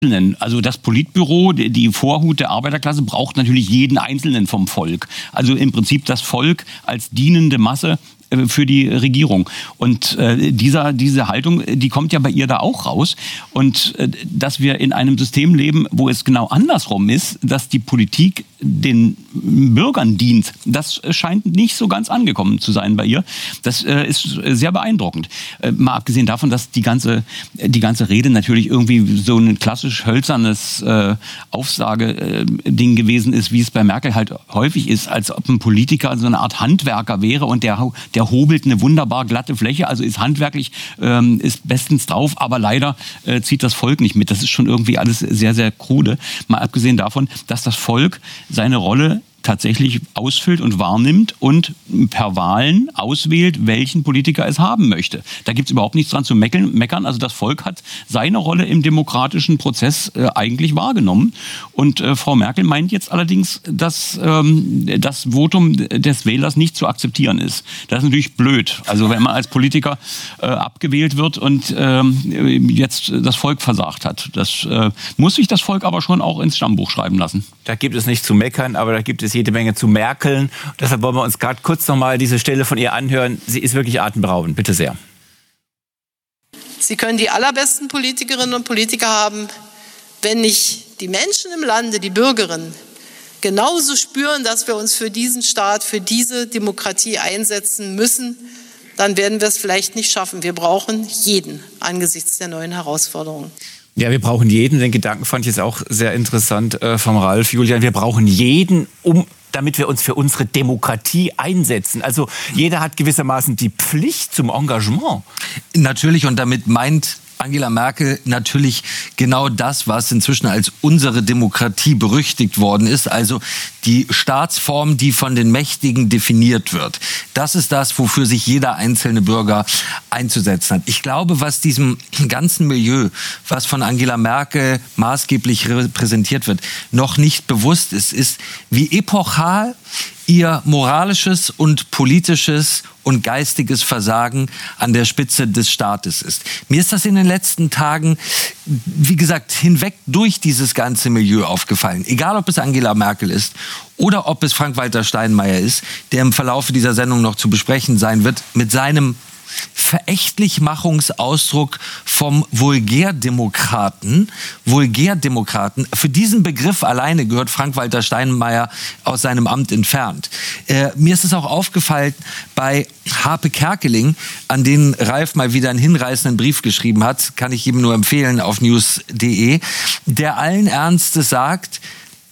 Also das Politbüro, die Vorhut der Arbeiterklasse, braucht natürlich jeden Einzelnen vom Volk. Also im Prinzip das Volk als dienende Masse für die Regierung. Und diese Haltung, die kommt ja bei ihr da auch raus. Und dass wir in einem System leben, wo es genau andersrum ist, dass die Politik den Bürgern dient, das scheint nicht so ganz angekommen zu sein bei ihr. Das ist sehr beeindruckend. Mal abgesehen davon, dass die ganze Rede natürlich irgendwie so ein klassisch hölzernes Aufsageding gewesen ist, wie es bei Merkel halt häufig ist, als ob ein Politiker so eine Art Handwerker wäre und der hobelt eine wunderbar glatte Fläche, also ist handwerklich, ist bestens drauf, aber leider zieht das Volk nicht mit. Das ist schon irgendwie alles sehr, sehr krude. Mal abgesehen davon, dass das Volk seine Rolle tatsächlich ausfüllt und wahrnimmt und per Wahlen auswählt, welchen Politiker es haben möchte. Da gibt es überhaupt nichts dran zu meckern. Also das Volk hat seine Rolle im demokratischen Prozess eigentlich wahrgenommen. Und Frau Merkel meint jetzt allerdings, dass das Votum des Wählers nicht zu akzeptieren ist. Das ist natürlich blöd. Also wenn man als Politiker abgewählt wird und jetzt das Volk versagt hat. Das muss sich das Volk aber schon auch ins Stammbuch schreiben lassen. Da gibt es nicht zu meckern, aber da gibt es jede Menge zu merkeln. Deshalb wollen wir uns gerade kurz noch mal diese Stelle von ihr anhören. Sie ist wirklich atemberaubend. Bitte sehr. Sie können die allerbesten Politikerinnen und Politiker haben, wenn nicht die Menschen im Lande, die Bürgerinnen, genauso spüren, dass wir uns für diesen Staat, für diese Demokratie einsetzen müssen, dann werden wir es vielleicht nicht schaffen. Wir brauchen jeden angesichts der neuen Herausforderungen. Ja, wir brauchen jeden. Den Gedanken fand ich jetzt auch sehr interessant vom Ralf. Julian, wir brauchen jeden, damit wir uns für unsere Demokratie einsetzen. Also jeder hat gewissermaßen die Pflicht zum Engagement. Natürlich, und damit meint Angela Merkel natürlich genau das, was inzwischen als unsere Demokratie berüchtigt worden ist, also die Staatsform, die von den Mächtigen definiert wird. Das ist das, wofür sich jeder einzelne Bürger einzusetzen hat. Ich glaube, was diesem ganzen Milieu, was von Angela Merkel maßgeblich repräsentiert wird, noch nicht bewusst ist, wie epochal ihr moralisches und politisches und geistiges Versagen an der Spitze des Staates ist. Mir ist das in den letzten Tagen, wie gesagt, hinweg durch dieses ganze Milieu aufgefallen. Egal, ob es Angela Merkel ist oder ob es Frank-Walter Steinmeier ist, der im Verlaufe dieser Sendung noch zu besprechen sein wird, mit seinem Verächtlichmachungsausdruck vom Vulgärdemokraten. Für diesen Begriff alleine gehört Frank-Walter Steinmeier aus seinem Amt entfernt. Mir ist es auch aufgefallen bei Harpe Kerkeling, an den Ralf mal wieder einen hinreißenden Brief geschrieben hat, kann ich ihm nur empfehlen auf news.de, der allen Ernstes sagt,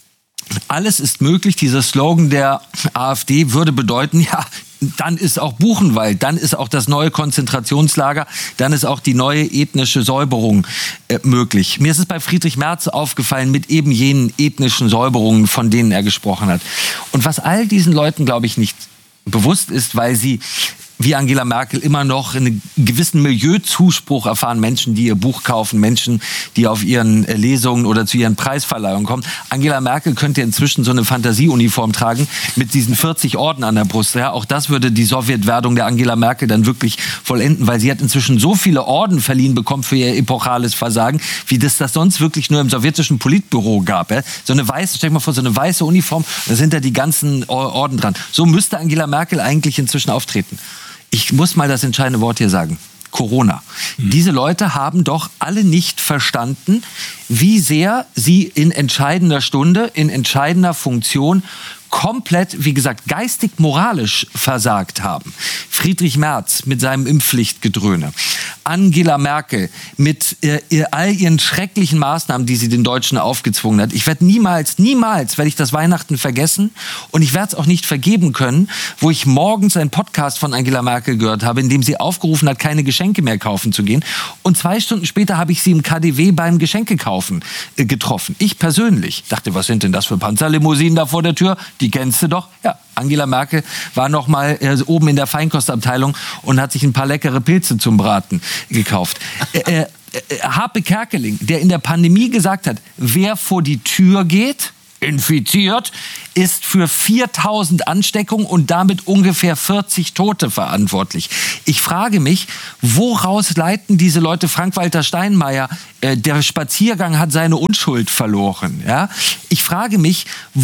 alles ist möglich. Dieser Slogan der AfD würde bedeuten, ja, dann ist auch Buchenwald, dann ist auch das neue Konzentrationslager, dann ist auch die neue ethnische Säuberung möglich. Mir ist es bei Friedrich Merz aufgefallen mit eben jenen ethnischen Säuberungen, von denen er gesprochen hat. Und was all diesen Leuten, glaube ich, nicht bewusst ist, weil sie wie Angela Merkel immer noch einen gewissen Milieuzuspruch erfahren, Menschen, die ihr Buch kaufen, Menschen, die auf ihren Lesungen oder zu ihren Preisverleihungen kommen. Angela Merkel könnte inzwischen so eine Fantasieuniform tragen mit diesen 40 Orden an der Brust. Ja, auch das würde die Sowjetwerdung der Angela Merkel dann wirklich vollenden, weil sie hat inzwischen so viele Orden verliehen bekommen für ihr epochales Versagen, wie das sonst wirklich nur im sowjetischen Politbüro gab. Ja? So eine weiße, stell dir mal vor, so eine weiße Uniform, da sind da die ganzen Orden dran. So müsste Angela Merkel eigentlich inzwischen auftreten. Ich muss mal das entscheidende Wort hier sagen. Corona. Diese Leute haben doch alle nicht verstanden, wie sehr sie in entscheidender Stunde, in entscheidender Funktion komplett, wie gesagt, geistig-moralisch versagt haben. Friedrich Merz mit seinem Impfpflichtgedröhne. Angela Merkel mit all ihren schrecklichen Maßnahmen, die sie den Deutschen aufgezwungen hat. Ich werde niemals werde ich das Weihnachten vergessen und ich werde es auch nicht vergeben können, wo ich morgens einen Podcast von Angela Merkel gehört habe, in dem sie aufgerufen hat, keine Geschenke mehr kaufen zu gehen. Und 2 Stunden später habe ich sie im KaDeWe beim Geschenkekaufen getroffen. Ich persönlich dachte, was sind denn das für Panzerlimousinen da vor der Tür? Die kennst du doch. Ja, Angela Merkel war noch mal oben in der Feinkostabteilung und hat sich ein paar leckere Pilze zum Braten gekauft. Harpe Kerkeling, der in der Pandemie gesagt hat, wer vor die Tür geht, infiziert, ist für 4.000 Ansteckungen und damit ungefähr 40 Tote verantwortlich. Ich frage mich, woraus leiten diese Leute, Frank-Walter Steinmeier, der Spaziergang hat seine Unschuld verloren. Ja? Ich frage mich,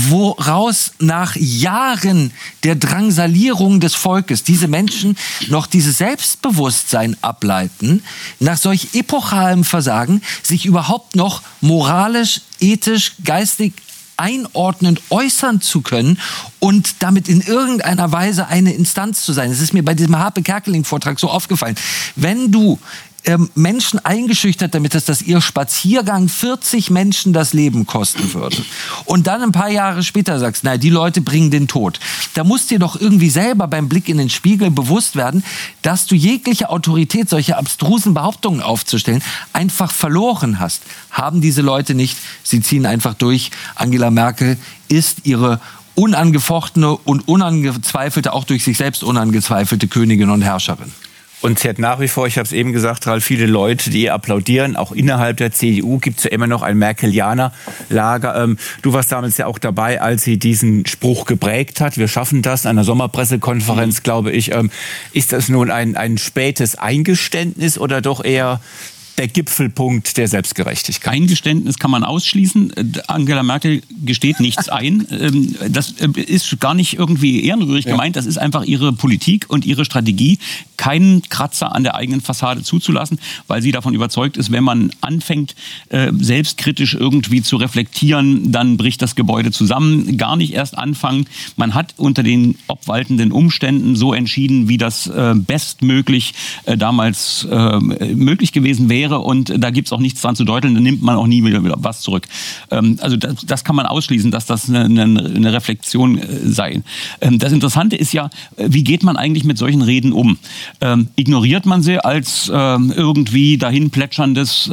woraus nach Jahren der Drangsalierung des Volkes diese Menschen noch dieses Selbstbewusstsein ableiten, nach solch epochalem Versagen sich überhaupt noch moralisch, ethisch, geistig einordnend äußern zu können und damit in irgendeiner Weise eine Instanz zu sein. Es ist mir bei diesem Harpe Kerkeling-Vortrag so aufgefallen. Wenn du Menschen eingeschüchtert damit hast, dass ihr Spaziergang 40 Menschen das Leben kosten würde und dann ein paar Jahre später sagst, na, die Leute bringen den Tod, da musst dir doch irgendwie selber beim Blick in den Spiegel bewusst werden, dass du jegliche Autorität, solche abstrusen Behauptungen aufzustellen, einfach verloren hast. Haben diese Leute nicht, sie ziehen einfach durch. Angela Merkel ist ihre unangefochtene und unangezweifelte, auch durch sich selbst unangezweifelte Königin und Herrscherin. Und sie hat nach wie vor, ich habe es eben gesagt, Ralf, viele Leute, die ihr applaudieren. Auch innerhalb der CDU gibt es ja immer noch ein Merkelianer-Lager. Du warst damals ja auch dabei, als sie diesen Spruch geprägt hat. Wir schaffen das, an einer Sommerpressekonferenz, glaube ich. Ist das nun ein spätes Eingeständnis oder doch eher der Gipfelpunkt der Selbstgerechtigkeit? Eingeständnis kann man ausschließen. Angela Merkel gesteht nichts ein. Das ist gar nicht irgendwie ehrenrührig gemeint. Das ist einfach ihre Politik und ihre Strategie, keinen Kratzer an der eigenen Fassade zuzulassen, weil sie davon überzeugt ist, wenn man anfängt, selbstkritisch irgendwie zu reflektieren, dann bricht das Gebäude zusammen. Gar nicht erst anfangen. Man hat unter den obwaltenden Umständen so entschieden, wie das bestmöglich damals möglich gewesen wäre. Und da gibt es auch nichts dran zu deuteln, da nimmt man auch nie wieder was zurück. Also das kann man ausschließen, dass das eine Reflexion sei. Das Interessante ist ja, wie geht man eigentlich mit solchen Reden um? Ignoriert man sie als irgendwie dahin plätscherndes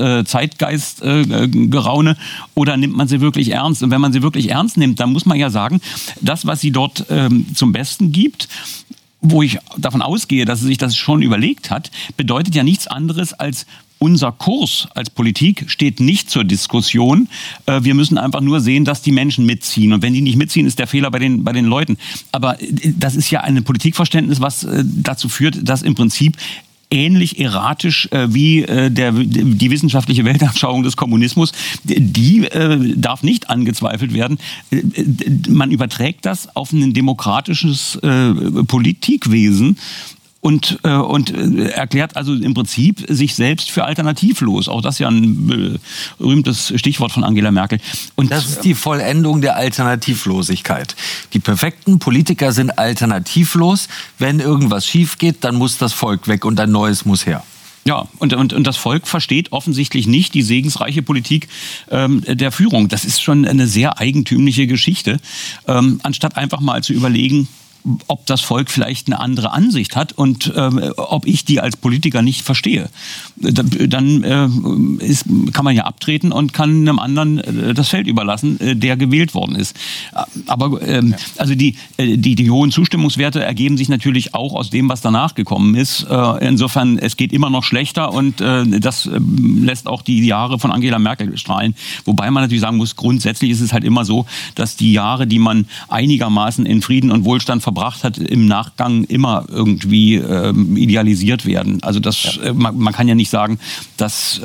Zeitgeistgeraune oder nimmt man sie wirklich ernst? Und wenn man sie wirklich ernst nimmt, dann muss man ja sagen, das, was sie dort zum Besten gibt, wo ich davon ausgehe, dass sie sich das schon überlegt hat, bedeutet ja nichts anderes als: Unser Kurs als Politik steht nicht zur Diskussion. Wir müssen einfach nur sehen, dass die Menschen mitziehen. Und wenn die nicht mitziehen, ist der Fehler bei den Leuten. Aber das ist ja ein Politikverständnis, was dazu führt, dass im Prinzip ähnlich erratisch wie die wissenschaftliche Weltanschauung des Kommunismus, die darf nicht angezweifelt werden. Man überträgt das auf ein demokratisches Politikwesen und erklärt also im Prinzip sich selbst für alternativlos. Auch das ist ja ein berühmtes Stichwort von Angela Merkel. Und das ist die Vollendung der Alternativlosigkeit. Die perfekten Politiker sind alternativlos. Wenn irgendwas schief geht, dann muss das Volk weg und ein neues muss her. Ja, und das Volk versteht offensichtlich nicht die segensreiche Politik der Führung. Das ist schon eine sehr eigentümliche Geschichte. Anstatt einfach mal zu überlegen, ob das Volk vielleicht eine andere Ansicht hat und ob ich die als Politiker nicht verstehe. Dann kann man ja abtreten und kann einem anderen das Feld überlassen, der gewählt worden ist. Aber also die hohen Zustimmungswerte ergeben sich natürlich auch aus dem, was danach gekommen ist. Insofern, es geht immer noch schlechter und das lässt auch die Jahre von Angela Merkel strahlen. Wobei man natürlich sagen muss, grundsätzlich ist es halt immer so, dass die Jahre, die man einigermaßen in Frieden und Wohlstand verbracht hat, im Nachgang immer irgendwie idealisiert werden. Also das, man kann ja nicht sagen, dass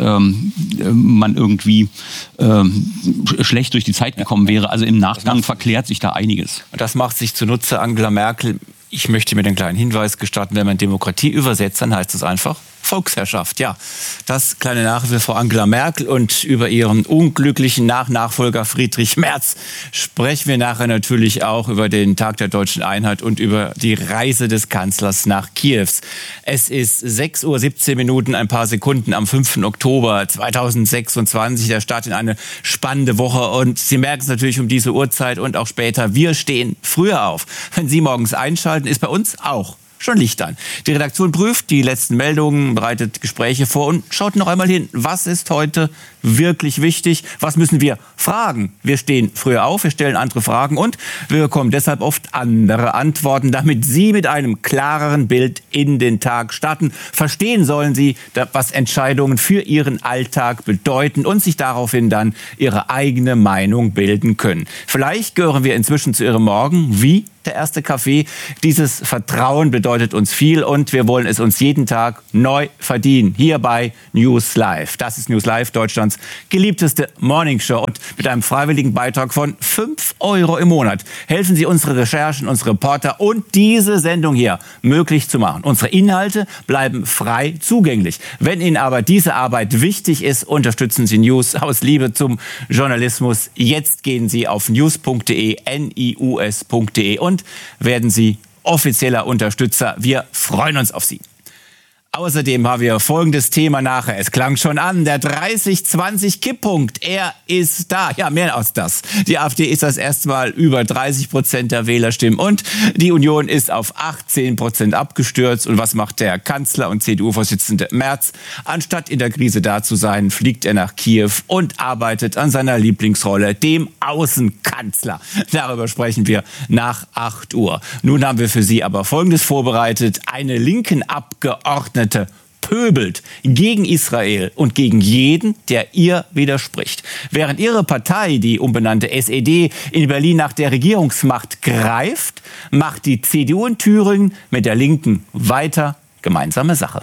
man irgendwie schlecht durch die Zeit gekommen wäre. Also im Nachgang verklärt sich da einiges. Und das macht sich zunutze Angela Merkel. Ich möchte mir den kleinen Hinweis gestatten, wenn man Demokratie übersetzt, dann heißt es einfach Volksherrschaft. Ja, das kleine Nachhilfe vor Angela Merkel, und über ihren unglücklichen Nachfolger Friedrich Merz sprechen wir nachher natürlich auch über den Tag der Deutschen Einheit und über die Reise des Kanzlers nach Kiew. Es ist 6:17 Uhr, ein paar Sekunden am 5. Oktober 2026, der Start in eine spannende Woche, und Sie merken es natürlich um diese Uhrzeit und auch später, wir stehen früher auf. Wenn Sie morgens einschalten, ist bei uns auch schon Licht an. Die Redaktion prüft die letzten Meldungen, bereitet Gespräche vor und schaut noch einmal hin, was ist heute wirklich wichtig, was müssen wir fragen. Wir stehen früher auf, wir stellen andere Fragen und wir bekommen deshalb oft andere Antworten, damit Sie mit einem klareren Bild in den Tag starten. Verstehen sollen Sie, was Entscheidungen für Ihren Alltag bedeuten und sich daraufhin dann Ihre eigene Meinung bilden können. Vielleicht gehören wir inzwischen zu Ihrem Morgen wie der erste Kaffee. Dieses Vertrauen bedeutet uns viel und wir wollen es uns jeden Tag neu verdienen. Hier bei News Live. Das ist News Live, Deutschlands geliebteste Morningshow. Und mit einem freiwilligen Beitrag von 5 € im Monat helfen Sie unsere Recherchen, unsere Reporter und diese Sendung hier möglich zu machen. Unsere Inhalte bleiben frei zugänglich. Wenn Ihnen aber diese Arbeit wichtig ist, unterstützen Sie News aus Liebe zum Journalismus. Jetzt gehen Sie auf news.de, nius.de und werden Sie offizieller Unterstützer. Wir freuen uns auf Sie. Außerdem haben wir folgendes Thema nachher. Es klang schon an, der 30-20-Kipppunkt. Er ist da. Ja, mehr als das. Die AfD ist das erste Mal über 30% der Wählerstimmen und die Union ist auf 18% abgestürzt. Und was macht der Kanzler und CDU-Vorsitzende Merz? Anstatt in der Krise da zu sein, fliegt er nach Kiew und arbeitet an seiner Lieblingsrolle, dem Außenkanzler. Darüber sprechen wir nach 8 Uhr. Nun haben wir für Sie aber Folgendes vorbereitet. Eine linken Abgeordnete pöbelt gegen Israel und gegen jeden, der ihr widerspricht. Während ihre Partei, die umbenannte SED, in Berlin nach der Regierungsmacht greift, macht die CDU in Thüringen mit der Linken weiter gemeinsame Sache.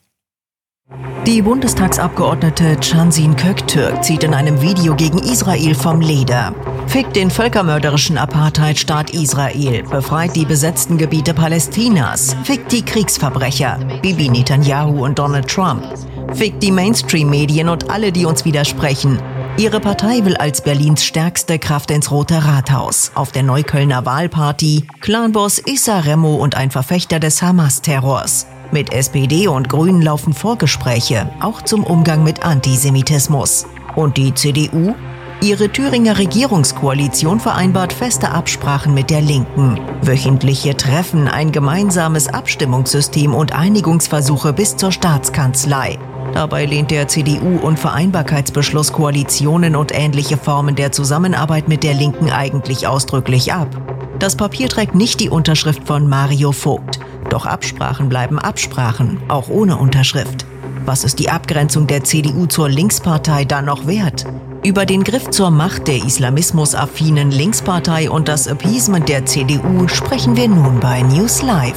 Die Bundestagsabgeordnete Cansin Köktürk zieht in einem Video gegen Israel vom Leder. Fickt den völkermörderischen Apartheidstaat Israel, befreit die besetzten Gebiete Palästinas, fickt die Kriegsverbrecher, Bibi Netanyahu und Donald Trump, fickt die Mainstream-Medien und alle, die uns widersprechen. Ihre Partei will als Berlins stärkste Kraft ins Rote Rathaus. Auf der Neuköllner Wahlparty Clanboss Issa Remo und ein Verfechter des Hamas-Terrors. Mit SPD und Grünen laufen Vorgespräche, auch zum Umgang mit Antisemitismus. Und die CDU? Ihre Thüringer Regierungskoalition vereinbart feste Absprachen mit der Linken. Wöchentliche Treffen, ein gemeinsames Abstimmungssystem und Einigungsversuche bis zur Staatskanzlei. Dabei lehnt der CDU-Unvereinbarkeitsbeschluss Koalitionen und ähnliche Formen der Zusammenarbeit mit der Linken eigentlich ausdrücklich ab. Das Papier trägt nicht die Unterschrift von Mario Vogt. Doch Absprachen bleiben Absprachen, auch ohne Unterschrift. Was ist die Abgrenzung der CDU zur Linkspartei dann noch wert? Über den Griff zur Macht der islamismusaffinen Linkspartei und das Appeasement der CDU sprechen wir nun bei News Live.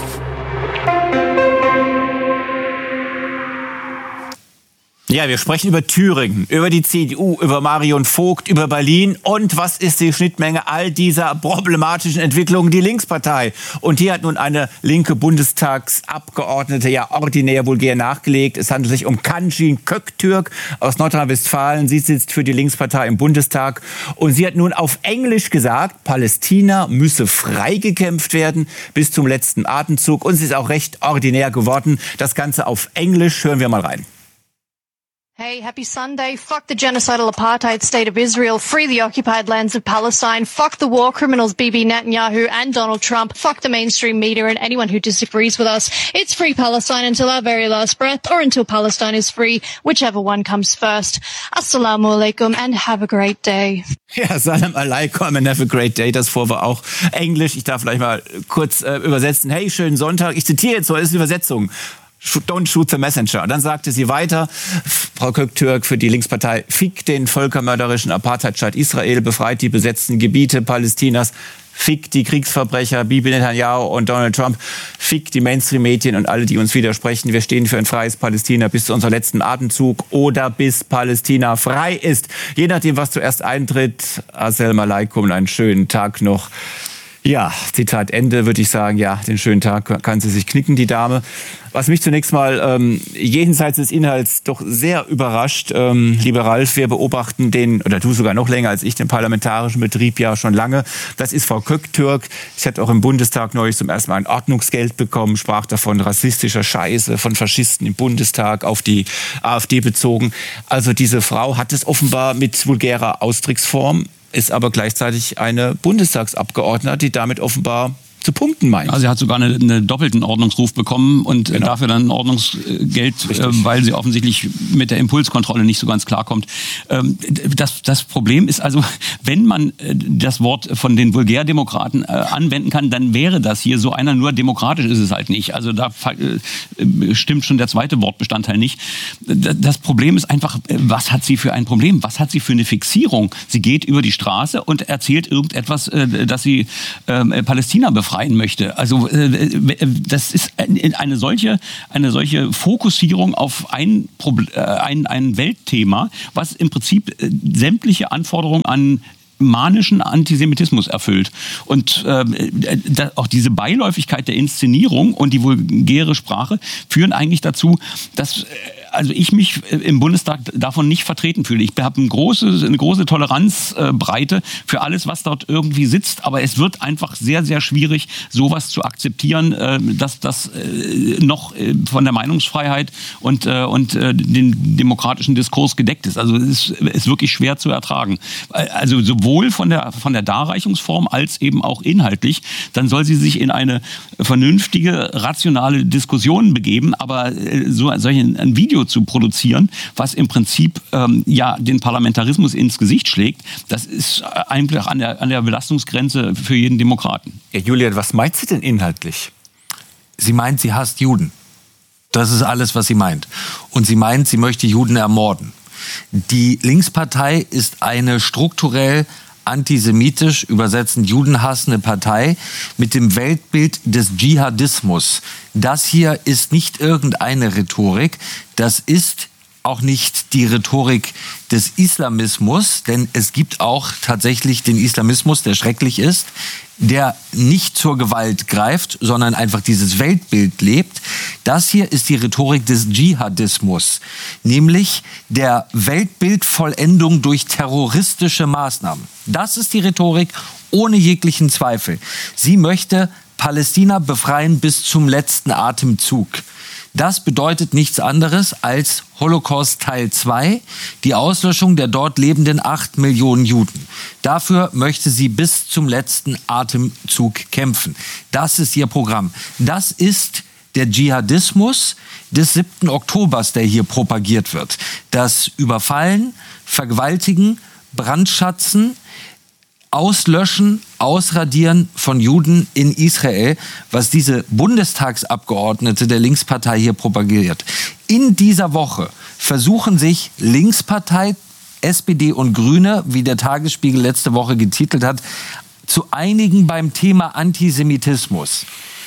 Ja, wir sprechen über Thüringen, über die CDU, über Marion Vogt, über Berlin und was ist die Schnittmenge all dieser problematischen Entwicklungen? Die Linkspartei. Und hier hat nun eine linke Bundestagsabgeordnete ja ordinär vulgär nachgelegt. Es handelt sich um Cansin Köktürk aus Nordrhein-Westfalen. Sie sitzt für die Linkspartei im Bundestag und sie hat nun auf Englisch gesagt, Palästina müsse freigekämpft werden bis zum letzten Atemzug und sie ist auch recht ordinär geworden. Das Ganze auf Englisch, hören wir mal rein. Hey, happy Sunday. Fuck the genocidal apartheid state of Israel. Free the occupied lands of Palestine. Fuck the war criminals Bibi Netanyahu and Donald Trump. Fuck the mainstream media and anyone who disagrees with us. It's free Palestine until our very last breath or until Palestine is free, whichever one comes first. Assalamu alaikum and have a great day. Ja, Salam alaikum and have a great day. Das vor war auch Englisch. Ich darf vielleicht mal kurz übersetzen. Hey, schönen Sonntag. Ich zitiere jetzt so, das ist die Übersetzung. Don't shoot the messenger. Dann sagte sie weiter, Frau Köktürk für die Linkspartei, fick den völkermörderischen Apartheidstaat Israel, befreit die besetzten Gebiete Palästinas, fick die Kriegsverbrecher Bibi Netanyahu und Donald Trump, fick die Mainstream-Medien und alle, die uns widersprechen. Wir stehen für ein freies Palästina bis zu unserem letzten Atemzug oder bis Palästina frei ist. Je nachdem, was zuerst eintritt. Assalamu alaikum und einen schönen Tag noch. Ja, Zitat Ende, würde ich sagen. Ja, den schönen Tag kann sie sich knicken, die Dame. Was mich zunächst mal jenseits des Inhalts doch sehr überrascht, lieber Ralf, wir beobachten den, oder du sogar noch länger als ich, den parlamentarischen Betrieb ja schon lange. Das ist Frau Köktürk. Sie hat auch im Bundestag neulich zum ersten Mal ein Ordnungsgeld bekommen, sprach davon rassistischer Scheiße, von Faschisten im Bundestag auf die AfD bezogen. Also diese Frau hat es offenbar mit vulgärer Ausdrucksform, ist aber gleichzeitig eine Bundestagsabgeordnete, die damit offenbar zu punkten meint. Also sie hat sogar einen doppelten Ordnungsruf bekommen und dafür dann Ordnungsgeld, weil sie offensichtlich mit der Impulskontrolle nicht so ganz klarkommt. Das Problem ist also, wenn man das Wort von den Vulgärdemokraten anwenden kann, dann wäre das hier so einer, nur demokratisch ist es halt nicht. Also da stimmt schon der zweite Wortbestandteil nicht. Das Problem ist einfach, was hat sie für ein Problem? Was hat sie für eine Fixierung? Sie geht über die Straße und erzählt irgendetwas, dass sie Palästina befreien möchte. Also das ist eine solche Fokussierung auf ein Weltthema, was im Prinzip sämtliche Anforderungen an manischen Antisemitismus erfüllt. Und auch diese Beiläufigkeit der Inszenierung und die vulgäre Sprache führen eigentlich dazu, dass ich mich im Bundestag davon nicht vertreten fühle. Ich habe eine große Toleranzbreite für alles, was dort irgendwie sitzt, aber es wird einfach sehr, sehr schwierig, sowas zu akzeptieren, dass das noch von der Meinungsfreiheit und dem demokratischen Diskurs gedeckt ist. Also es ist wirklich schwer zu ertragen. Also sowohl von der Darreichungsform als eben auch inhaltlich. Dann soll sie sich in eine vernünftige, rationale Diskussion begeben, aber ein Video zu produzieren, was im Prinzip den Parlamentarismus ins Gesicht schlägt, das ist einfach an der Belastungsgrenze für jeden Demokraten. Ja, Julian, was meint sie denn inhaltlich? Sie meint, sie hasst Juden. Das ist alles, was sie meint. Und sie meint, sie möchte Juden ermorden. Die Linkspartei ist eine strukturell antisemitisch, übersetzend judenhassende Partei mit dem Weltbild des Dschihadismus. Das hier ist nicht irgendeine Rhetorik, das ist auch nicht die Rhetorik des Islamismus, denn es gibt auch tatsächlich den Islamismus, der schrecklich ist, der nicht zur Gewalt greift, sondern einfach dieses Weltbild lebt. Das hier ist die Rhetorik des Dschihadismus, nämlich der Weltbildvollendung durch terroristische Maßnahmen. Das ist die Rhetorik ohne jeglichen Zweifel. Sie möchte Palästina befreien bis zum letzten Atemzug. Das bedeutet nichts anderes als Holocaust Teil 2, die Auslöschung der dort lebenden 8 Millionen Juden. Dafür möchte sie bis zum letzten Atemzug kämpfen. Das ist ihr Programm. Das ist der Dschihadismus des 7. Oktobers, der hier propagiert wird. Das Überfallen, Vergewaltigen, Brandschatzen, Auslöschen, Ausradieren von Juden in Israel, was diese Bundestagsabgeordnete der Linkspartei hier propagiert. In dieser Woche versuchen sich Linkspartei, SPD und Grüne, wie der Tagesspiegel letzte Woche getitelt hat, zu einigen beim Thema Antisemitismus.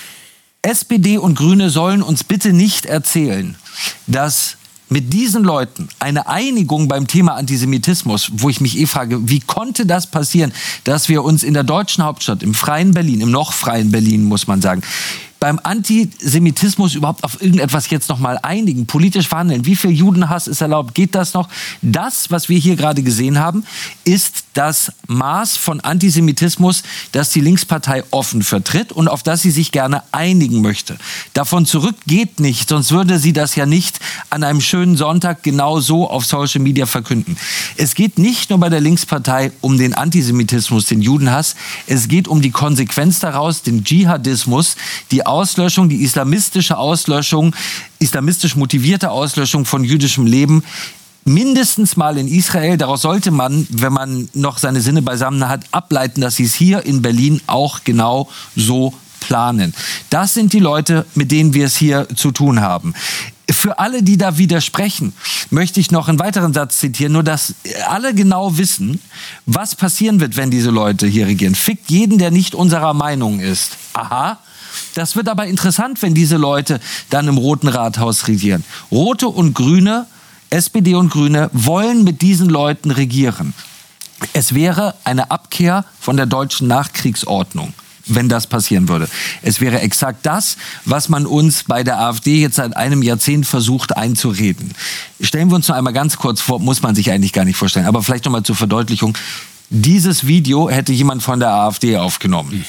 SPD und Grüne sollen uns bitte nicht erzählen, dass mit diesen Leuten eine Einigung beim Thema Antisemitismus, wo ich mich frage, wie konnte das passieren, dass wir uns in der deutschen Hauptstadt, im freien Berlin, im noch freien Berlin, muss man sagen, beim Antisemitismus überhaupt auf irgendetwas jetzt noch mal einigen, politisch verhandeln. Wie viel Judenhass ist erlaubt? Geht das noch? Das, was wir hier gerade gesehen haben, ist das Maß von Antisemitismus, das die Linkspartei offen vertritt und auf das sie sich gerne einigen möchte. Davon zurück geht nicht, sonst würde sie das ja nicht an einem schönen Sonntag genau so auf Social Media verkünden. Es geht nicht nur bei der Linkspartei um den Antisemitismus, den Judenhass. Es geht um die Konsequenz daraus, den Dschihadismus, die Auslöschung, die islamistische Auslöschung, islamistisch motivierte Auslöschung von jüdischem Leben, mindestens mal in Israel. Daraus sollte man, wenn man noch seine Sinne beisammen hat, ableiten, dass sie es hier in Berlin auch genau so planen. Das sind die Leute, mit denen wir es hier zu tun haben. Für alle, die da widersprechen, möchte ich noch einen weiteren Satz zitieren, nur dass alle genau wissen, was passieren wird, wenn diese Leute hier regieren. Fickt jeden, der nicht unserer Meinung ist. Aha. Das wird aber interessant, wenn diese Leute dann im Roten Rathaus regieren. Rote und Grüne, SPD und Grüne wollen mit diesen Leuten regieren. Es wäre eine Abkehr von der deutschen Nachkriegsordnung, wenn das passieren würde. Es wäre exakt das, was man uns bei der AfD jetzt seit einem Jahrzehnt versucht einzureden. Stellen wir uns noch einmal ganz kurz vor, muss man sich eigentlich gar nicht vorstellen, aber vielleicht noch mal zur Verdeutlichung. Dieses Video hätte jemand von der AfD aufgenommen.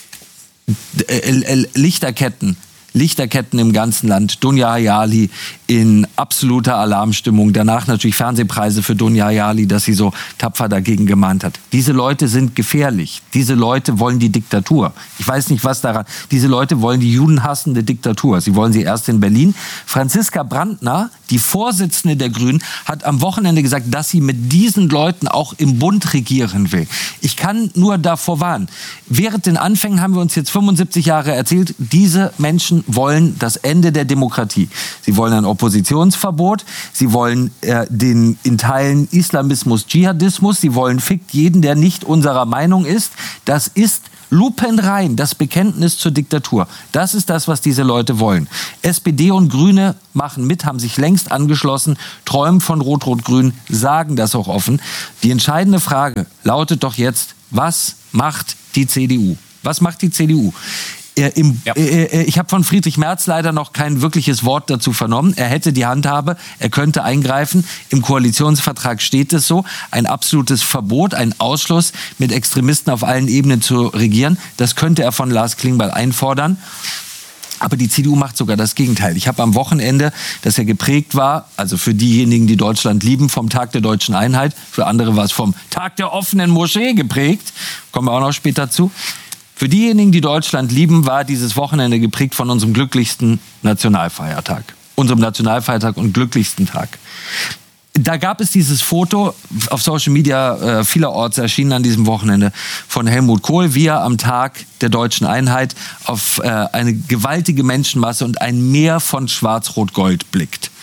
Lichterketten im ganzen Land. Dunja Hayali in absoluter Alarmstimmung. Danach natürlich Fernsehpreise für Dunja Hayali, dass sie so tapfer dagegen gemahnt hat. Diese Leute sind gefährlich. Diese Leute wollen die Diktatur. Ich weiß nicht, was daran... Diese Leute wollen die judenhassende Diktatur. Sie wollen sie erst in Berlin. Franziska Brandner, die Vorsitzende der Grünen, hat am Wochenende gesagt, dass sie mit diesen Leuten auch im Bund regieren will. Ich kann nur davor warnen. Während den Anfängen haben wir uns jetzt 75 Jahre erzählt, diese Menschen wollen das Ende der Demokratie. Sie wollen ein Oppositionsverbot, sie wollen den in Teilen Islamismus, Dschihadismus, sie wollen fickt jeden, der nicht unserer Meinung ist. Das ist lupenrein das Bekenntnis zur Diktatur. Das ist das, was diese Leute wollen. SPD und Grüne machen mit, haben sich längst angeschlossen, träumen von Rot-Rot-Grün, sagen das auch offen. Die entscheidende Frage lautet doch jetzt, was macht die CDU? Was macht die CDU? Ich habe von Friedrich Merz leider noch kein wirkliches Wort dazu vernommen. Er hätte die Handhabe, er könnte eingreifen. Im Koalitionsvertrag steht es so. Ein absolutes Verbot, ein Ausschluss, mit Extremisten auf allen Ebenen zu regieren. Das könnte er von Lars Klingbeil einfordern. Aber die CDU macht sogar das Gegenteil. Ich habe am Wochenende, das ja geprägt war, also für diejenigen, die Deutschland lieben, vom Tag der Deutschen Einheit. Für andere war es vom Tag der offenen Moschee geprägt. Kommen wir auch noch später zu. Für diejenigen, die Deutschland lieben, war dieses Wochenende geprägt von unserem glücklichsten Nationalfeiertag. Unserem Nationalfeiertag und glücklichsten Tag. Da gab es dieses Foto, auf Social Media vielerorts erschienen an diesem Wochenende, von Helmut Kohl, wie er am Tag der Deutschen Einheit auf eine gewaltige Menschenmasse und ein Meer von Schwarz-Rot-Gold blickt.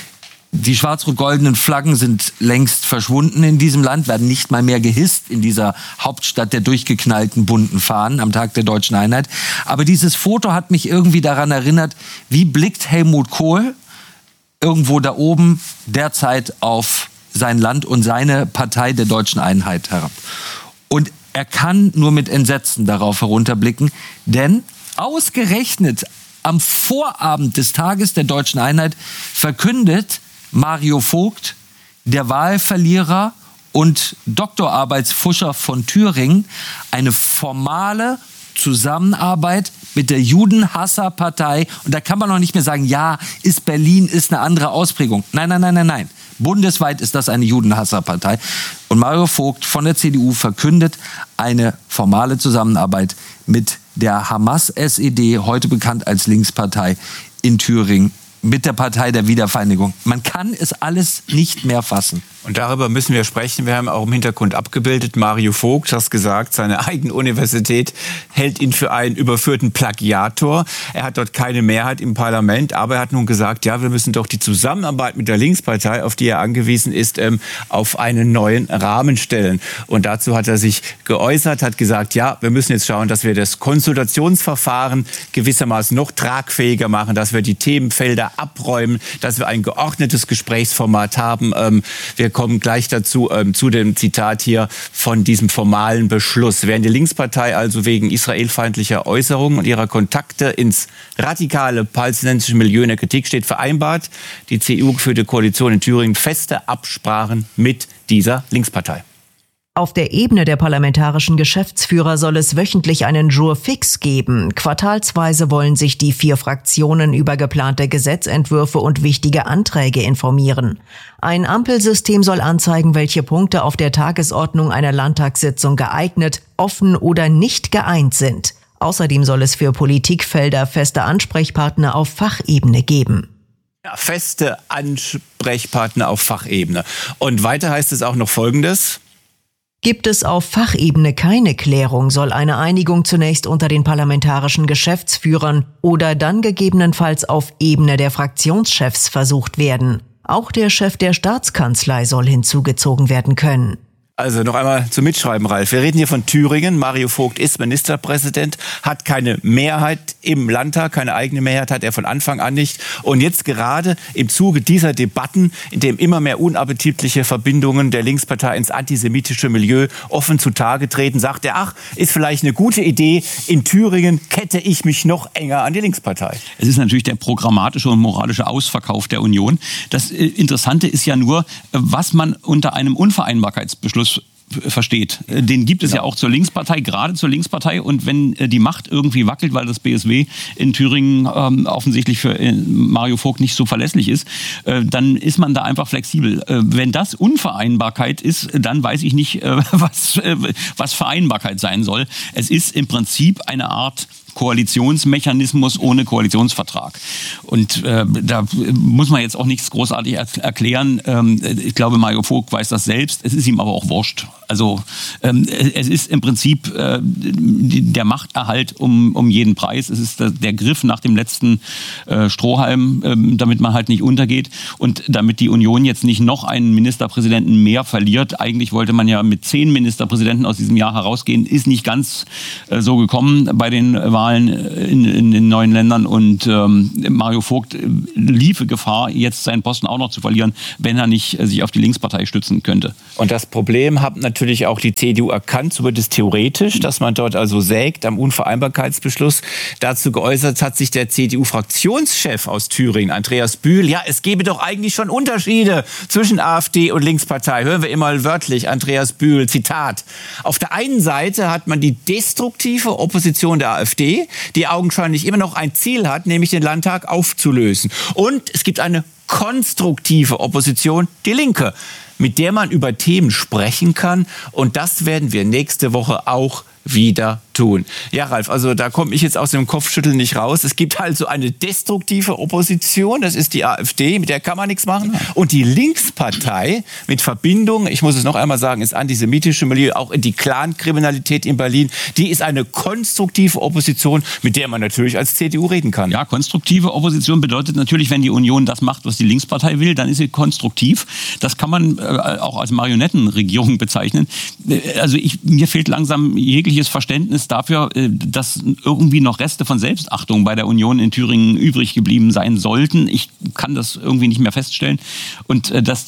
Die schwarz-rot-goldenen Flaggen sind längst verschwunden in diesem Land, werden nicht mal mehr gehisst in dieser Hauptstadt der durchgeknallten bunten Fahnen am Tag der Deutschen Einheit. Aber dieses Foto hat mich irgendwie daran erinnert, wie blickt Helmut Kohl irgendwo da oben derzeit auf sein Land und seine Partei der Deutschen Einheit herab. Und er kann nur mit Entsetzen darauf herunterblicken, denn ausgerechnet am Vorabend des Tages der Deutschen Einheit verkündet Mario Vogt, der Wahlverlierer und Doktorarbeitsfuscher von Thüringen, eine formale Zusammenarbeit mit der Judenhasserpartei. Und da kann man noch nicht mehr sagen, ja, ist Berlin, ist eine andere Ausprägung. Nein. Bundesweit ist das eine Judenhasserpartei. Und Mario Vogt von der CDU verkündet eine formale Zusammenarbeit mit der Hamas-SED, heute bekannt als Linkspartei in Thüringen, mit der Partei der Wiedervereinigung. Man kann es alles nicht mehr fassen. Und darüber müssen wir sprechen. Wir haben auch im Hintergrund abgebildet. Mario Vogt hat gesagt, seine eigene Universität hält ihn für einen überführten Plagiator. Er hat dort keine Mehrheit im Parlament, aber er hat nun gesagt, ja, wir müssen doch die Zusammenarbeit mit der Linkspartei, auf die er angewiesen ist, auf einen neuen Rahmen stellen. Und dazu hat er sich geäußert, hat gesagt, ja, wir müssen jetzt schauen, dass wir das Konsultationsverfahren gewissermaßen noch tragfähiger machen, dass wir die Themenfelder abräumen, dass wir ein geordnetes Gesprächsformat haben. Wir kommen gleich dazu, zu dem Zitat hier von diesem formalen Beschluss. Während die Linkspartei also wegen israelfeindlicher Äußerungen und ihrer Kontakte ins radikale palästinensische Milieu in der Kritik steht, vereinbart die CDU-geführte Koalition in Thüringen feste Absprachen mit dieser Linkspartei. Auf der Ebene der parlamentarischen Geschäftsführer soll es wöchentlich einen Jour fix geben. Quartalsweise wollen sich die 4 Fraktionen über geplante Gesetzentwürfe und wichtige Anträge informieren. Ein Ampelsystem soll anzeigen, welche Punkte auf der Tagesordnung einer Landtagssitzung geeignet, offen oder nicht geeint sind. Außerdem soll es für Politikfelder feste Ansprechpartner auf Fachebene geben. Ja, feste Ansprechpartner auf Fachebene. Und weiter heißt es auch noch Folgendes. Gibt es auf Fachebene keine Klärung, soll eine Einigung zunächst unter den parlamentarischen Geschäftsführern oder dann gegebenenfalls auf Ebene der Fraktionschefs versucht werden. Auch der Chef der Staatskanzlei soll hinzugezogen werden können. Also noch einmal zum Mitschreiben, Ralf. Wir reden hier von Thüringen. Mario Vogt ist Ministerpräsident, hat keine Mehrheit im Landtag, keine eigene Mehrheit hat er von Anfang an nicht. Und jetzt gerade im Zuge dieser Debatten, in dem immer mehr unappetitliche Verbindungen der Linkspartei ins antisemitische Milieu offen zutage treten, sagt er, ach, ist vielleicht eine gute Idee, in Thüringen kette ich mich noch enger an die Linkspartei. Es ist natürlich der programmatische und moralische Ausverkauf der Union. Das Interessante ist ja nur, was man unter einem Unvereinbarkeitsbeschluss versteht. Den gibt es ja auch zur Linkspartei, gerade zur Linkspartei. Und wenn die Macht irgendwie wackelt, weil das BSW in Thüringen offensichtlich für Mario Vogt nicht so verlässlich ist, dann ist man da einfach flexibel. Wenn das Unvereinbarkeit ist, dann weiß ich nicht, was Vereinbarkeit sein soll. Es ist im Prinzip eine Art Koalitionsmechanismus ohne Koalitionsvertrag. Und da muss man jetzt auch nichts großartig erklären. Ich glaube, Mario Vogt weiß das selbst. Es ist ihm aber auch wurscht. Also es ist im Prinzip der Machterhalt um jeden Preis. Es ist der Griff nach dem letzten Strohhalm, damit man halt nicht untergeht und damit die Union jetzt nicht noch einen Ministerpräsidenten mehr verliert. Eigentlich wollte man ja mit 10 Ministerpräsidenten aus diesem Jahr herausgehen. Ist nicht ganz so gekommen bei den Wahlen in den neuen Ländern und Mario Vogt liefe Gefahr, jetzt seinen Posten auch noch zu verlieren, wenn er nicht sich auf die Linkspartei stützen könnte. Und das Problem hat natürlich auch die CDU erkannt, so wird es theoretisch, dass man dort also sägt am Unvereinbarkeitsbeschluss. Dazu geäußert hat sich der CDU-Fraktionschef aus Thüringen, Andreas Bühl. Ja, es gebe doch eigentlich schon Unterschiede zwischen AfD und Linkspartei. Hören wir immer wörtlich Andreas Bühl, Zitat. Auf der einen Seite hat man die destruktive Opposition der AfD, die augenscheinlich immer noch ein Ziel hat, nämlich den Landtag aufzulösen. Und es gibt eine konstruktive Opposition, die Linke, mit der man über Themen sprechen kann. Und das werden wir nächste Woche auch wieder tun. Ja, Ralf, also da komme ich jetzt aus dem Kopfschütteln nicht raus. Es gibt also eine destruktive Opposition, das ist die AfD, mit der kann man nichts machen. Und die Linkspartei mit Verbindung, ich muss es noch einmal sagen, ist antisemitische Milieu, auch in die Clankriminalität in Berlin, die ist eine konstruktive Opposition, mit der man natürlich als CDU reden kann. Ja, konstruktive Opposition bedeutet natürlich, wenn die Union das macht, was die Linkspartei will, dann ist sie konstruktiv. Das kann man auch als Marionettenregierung bezeichnen. Also mir fehlt langsam jegliches Verständnis dafür, dass irgendwie noch Reste von Selbstachtung bei der Union in Thüringen übrig geblieben sein sollten. Ich kann das irgendwie nicht mehr feststellen. Und dass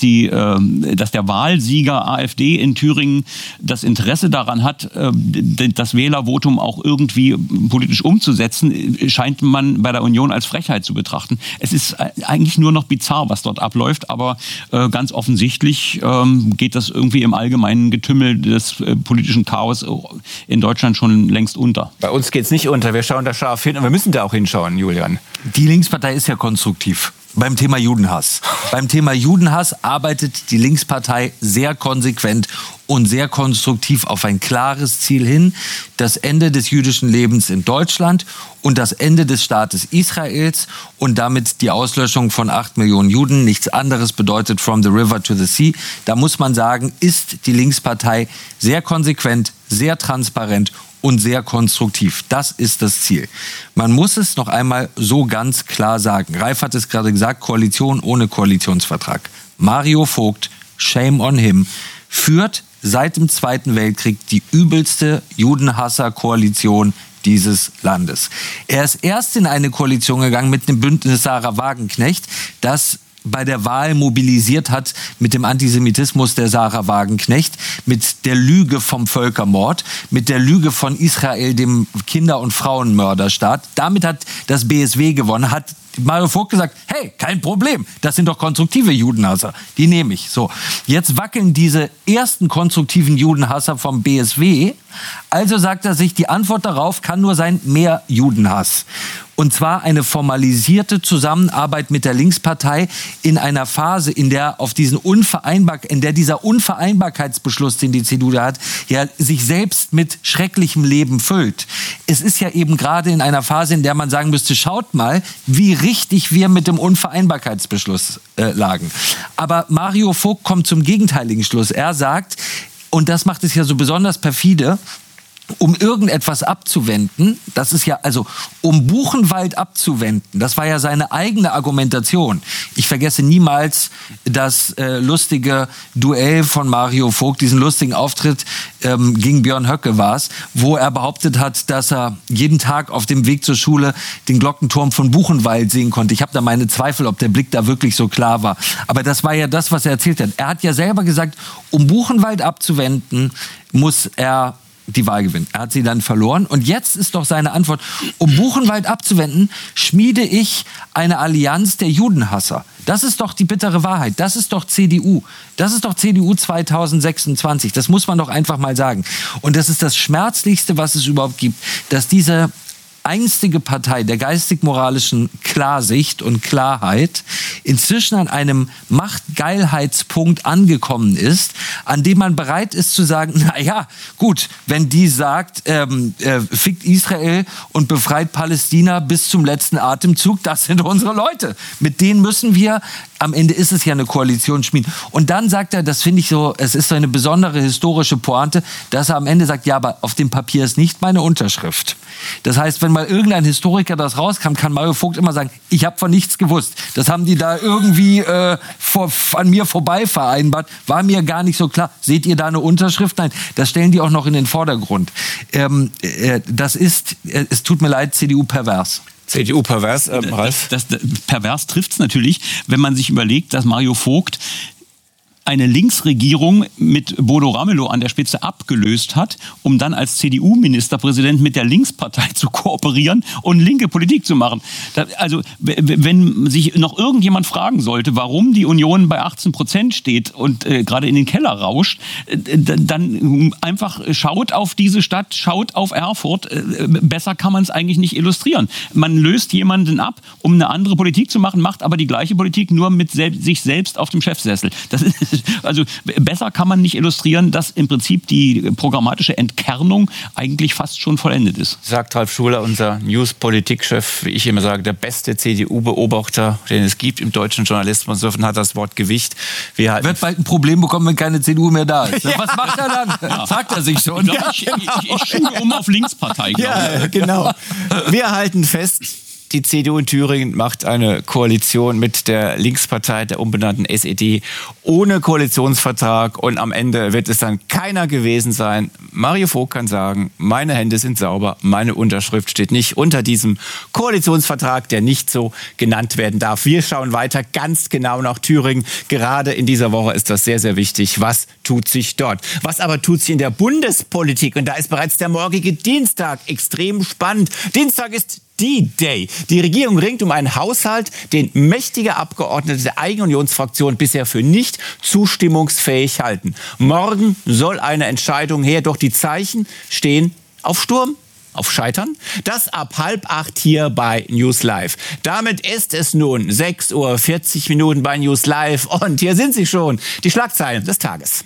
der Wahlsieger AfD in Thüringen das Interesse daran hat, das Wählervotum auch irgendwie politisch umzusetzen, scheint man bei der Union als Frechheit zu betrachten. Es ist eigentlich nur noch bizarr, was dort abläuft, aber ganz offensichtlich geht das irgendwie im allgemeinen Getümmel des politischen Chaos in Deutschland schon längst unter. Bei uns geht es nicht unter. Wir schauen da scharf hin und wir müssen da auch hinschauen, Julian. Die Linkspartei ist ja konstruktiv. Beim Thema Judenhass. Beim Thema Judenhass arbeitet die Linkspartei sehr konsequent und sehr konstruktiv auf ein klares Ziel hin. Das Ende des jüdischen Lebens in Deutschland und das Ende des Staates Israels und damit die Auslöschung von 8 Millionen Juden. Nichts anderes bedeutet from the river to the sea. Da muss man sagen, ist die Linkspartei sehr konsequent, sehr transparent und sehr konstruktiv. Das ist das Ziel. Man muss es noch einmal so ganz klar sagen. Ralf hat es gerade gesagt, Koalition ohne Koalitionsvertrag. Mario Vogt, shame on him, führt seit dem Zweiten Weltkrieg die übelste Judenhasser-Koalition dieses Landes. Er ist erst in eine Koalition gegangen mit dem Bündnis Sarah Wagenknecht, das bei der Wahl mobilisiert hat mit dem Antisemitismus der Sarah Wagenknecht, mit der Lüge vom Völkermord, mit der Lüge von Israel, dem Kinder- und Frauenmörderstaat. Damit hat das BSW gewonnen, hat Mario Vogt gesagt, hey, kein Problem, das sind doch konstruktive Judenhasser, die nehme ich. So, jetzt wackeln diese ersten konstruktiven Judenhasser vom BSW, also sagt er sich, die Antwort darauf kann nur sein, mehr Judenhass. Und zwar eine formalisierte Zusammenarbeit mit der Linkspartei in einer Phase, in der dieser Unvereinbarkeitsbeschluss, den die CDU da hat, ja sich selbst mit schrecklichem Leben füllt. Es ist ja eben gerade in einer Phase, in der man sagen müsste, schaut mal, wie richtig wir mit dem Unvereinbarkeitsbeschluss lagen. Aber Mario Vogt kommt zum gegenteiligen Schluss. Er sagt, und das macht es ja so besonders perfide, um irgendetwas abzuwenden, das ist ja, also um Buchenwald abzuwenden, das war ja seine eigene Argumentation. Ich vergesse niemals das lustige Duell von Mario Vogt, diesen lustigen Auftritt gegen Björn Höcke war es, wo er behauptet hat, dass er jeden Tag auf dem Weg zur Schule den Glockenturm von Buchenwald sehen konnte. Ich habe da meine Zweifel, ob der Blick da wirklich so klar war. Aber das war ja das, was er erzählt hat. Er hat ja selber gesagt, um Buchenwald abzuwenden, muss er die Wahl gewinnen. Er hat sie dann verloren. Und jetzt ist doch seine Antwort, um Buchenwald abzuwenden, schmiede ich eine Allianz der Judenhasser. Das ist doch die bittere Wahrheit. Das ist doch CDU. Das ist doch CDU 2026. Das muss man doch einfach mal sagen. Und das ist das Schmerzlichste, was es überhaupt gibt, dass diese einstige Partei der geistig-moralischen Klarsicht und Klarheit inzwischen an einem Machtgeilheitspunkt angekommen ist, an dem man bereit ist zu sagen, naja, gut, wenn die sagt, fickt Israel und befreit Palästina bis zum letzten Atemzug, das sind unsere Leute. Mit denen müssen wir, am Ende ist es ja eine Koalition schmieden. Und dann sagt er, das finde ich so, es ist so eine besondere historische Pointe, dass er am Ende sagt, ja, aber auf dem Papier ist nicht meine Unterschrift. Das heißt, wenn mal irgendein Historiker das rauskam, kann Mario Vogt immer sagen, ich habe von nichts gewusst. Das haben die da irgendwie an mir vorbei vereinbart. War mir gar nicht so klar. Seht ihr da eine Unterschrift? Nein, das stellen die auch noch in den Vordergrund. Das ist, es tut mir leid, CDU pervers. CDU pervers, Ralf? Das pervers trifft es natürlich, wenn man sich überlegt, dass Mario Vogt eine Linksregierung mit Bodo Ramelow an der Spitze abgelöst hat, um dann als CDU-Ministerpräsident mit der Linkspartei zu kooperieren und linke Politik zu machen. Also wenn sich noch irgendjemand fragen sollte, warum die Union bei 18% steht und gerade in den Keller rauscht, dann einfach schaut auf diese Stadt, schaut auf Erfurt. Besser kann man es eigentlich nicht illustrieren. Man löst jemanden ab, um eine andere Politik zu machen, macht aber die gleiche Politik nur mit sich selbst auf dem Chefsessel. Das ist also besser kann man nicht illustrieren, dass im Prinzip die programmatische Entkernung eigentlich fast schon vollendet ist. Sagt Ralf Schuler, unser News-Politikchef, wie ich immer sage, der beste CDU-Beobachter, den es gibt im deutschen Journalismus. Insofern hat das Wort Gewicht. Wird bald ein Problem bekommen, wenn keine CDU mehr da ist. Ja. Was macht er dann? Ja. Fragt er sich schon. Ich schule um auf Linkspartei. Ja, genau. Wir halten fest, die CDU in Thüringen macht eine Koalition mit der Linkspartei, der umbenannten SED, ohne Koalitionsvertrag. Und am Ende wird es dann keiner gewesen sein. Mario Vogt kann sagen, meine Hände sind sauber, meine Unterschrift steht nicht unter diesem Koalitionsvertrag, der nicht so genannt werden darf. Wir schauen weiter ganz genau nach Thüringen. Gerade in dieser Woche ist das sehr, sehr wichtig. Was tut sich dort? Was aber tut sich in der Bundespolitik? Und da ist bereits der morgige Dienstag extrem spannend. Dienstag ist D-Day. Die Regierung ringt um einen Haushalt, den mächtige Abgeordnete der eigenen Unionsfraktion bisher für nicht zustimmungsfähig halten. Morgen soll eine Entscheidung her, doch die Zeichen stehen auf Sturm, auf Scheitern. Das ab 7:30 hier bei News Live. Damit ist es nun 6:40 Uhr bei News Live und hier sind sie schon, die Schlagzeilen des Tages.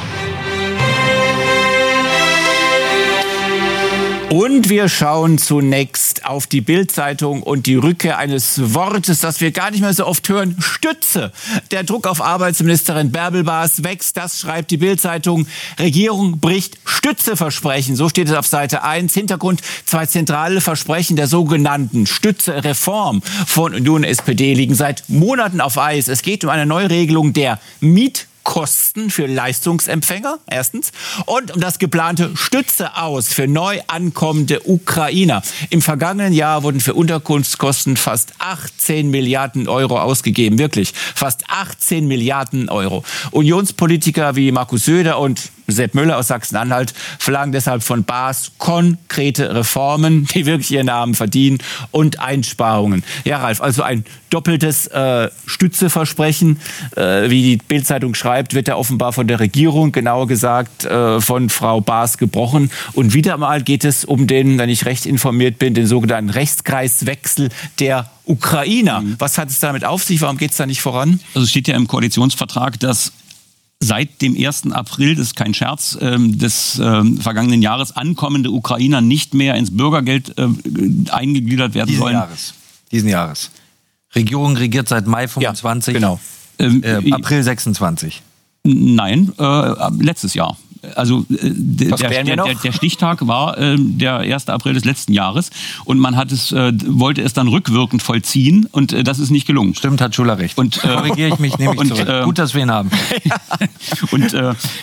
Und wir schauen zunächst auf die Bild-Zeitung und die Rückkehr eines Wortes, das wir gar nicht mehr so oft hören, Stütze. Der Druck auf Arbeitsministerin Bärbel Baas wächst, das schreibt die Bild-Zeitung. Regierung bricht Stütze-Versprechen, so steht es auf Seite 1. Hintergrund 2 zentrale Versprechen der sogenannten Stütze-Reform von Union SPD liegen seit Monaten auf Eis. Es geht um eine Neuregelung der Mietkosten für Leistungsempfänger, erstens, und um das geplante Stütze aus für neu ankommende Ukrainer. Im vergangenen Jahr wurden für Unterkunftskosten fast 18 Milliarden Euro ausgegeben, wirklich, fast 18 Milliarden Euro. Unionspolitiker wie Markus Söder und Sepp Müller aus Sachsen-Anhalt verlangen deshalb von Baas konkrete Reformen, die wirklich ihren Namen verdienen, und Einsparungen. Ja, Ralf, also ein doppeltes Stützeversprechen, wie die Bild-Zeitung schreibt, wird ja offenbar von der Regierung, genauer gesagt von Frau Baas, gebrochen. Und wieder mal geht es um den, wenn ich recht informiert bin, den sogenannten Rechtskreiswechsel der Ukrainer. Was hat es damit auf sich? Warum geht es da nicht voran? Also es steht ja im Koalitionsvertrag, dass seit dem 1. April, das ist kein Scherz, des vergangenen Jahres ankommende Ukrainer nicht mehr ins Bürgergeld eingegliedert werden sollen. Diesen Jahres. Regierung regiert seit Mai 25. Ja, genau. April 26. Nein, letztes Jahr. Also der Stichtag war der 1. April des letzten Jahres und man hat wollte es dann rückwirkend vollziehen und das ist nicht gelungen. Stimmt, hat Schuler recht. Und korrigiere ich mich, nehme ich zurück. Gut, dass wir ihn haben. Und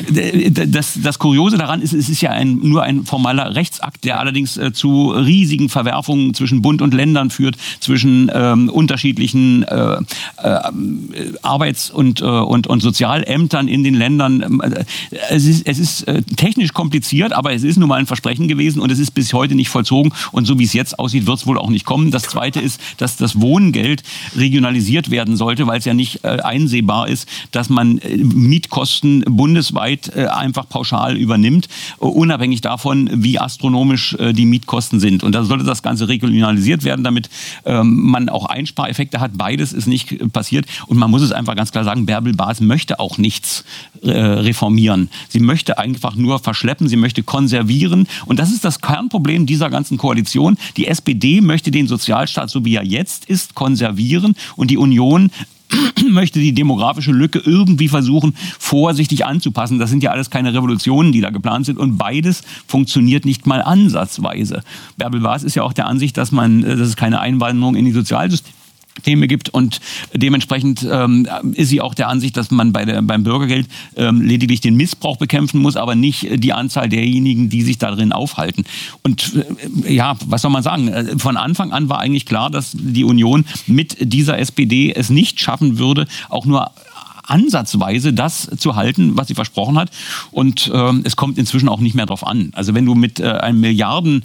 das Kuriose daran ist, es ist ja nur ein formaler Rechtsakt, der allerdings zu riesigen Verwerfungen zwischen Bund und Ländern führt, zwischen unterschiedlichen Arbeits- und Sozialämtern in den Ländern. Es ist ist technisch kompliziert, aber es ist nun mal ein Versprechen gewesen und es ist bis heute nicht vollzogen. Und so wie es jetzt aussieht, wird es wohl auch nicht kommen. Das Zweite ist, dass das Wohngeld regionalisiert werden sollte, weil es ja nicht einsehbar ist, dass man Mietkosten bundesweit einfach pauschal übernimmt, unabhängig davon, wie astronomisch die Mietkosten sind. Und da sollte das Ganze regionalisiert werden, damit man auch Einspareffekte hat. Beides ist nicht passiert. Und man muss es einfach ganz klar sagen, Bärbel Baas möchte auch nichts reformieren. Sie möchte einfach nur verschleppen, sie möchte konservieren. Und das ist das Kernproblem dieser ganzen Koalition. Die SPD möchte den Sozialstaat, so wie er jetzt ist, konservieren. Und die Union möchte die demografische Lücke irgendwie versuchen, vorsichtig anzupassen. Das sind ja alles keine Revolutionen, die da geplant sind. Und beides funktioniert nicht mal ansatzweise. Bärbel Baas ist ja auch der Ansicht, dass es keine Einwanderung in die Sozialsysteme gibt und dementsprechend ist sie auch der Ansicht, dass man beim Bürgergeld lediglich den Missbrauch bekämpfen muss, aber nicht die Anzahl derjenigen, die sich da drin aufhalten. Und ja, was soll man sagen? Von Anfang an war eigentlich klar, dass die Union mit dieser SPD es nicht schaffen würde, auch nur ansatzweise das zu halten, was sie versprochen hat. Und es kommt inzwischen auch nicht mehr drauf an. Also wenn du mit einem Milliarden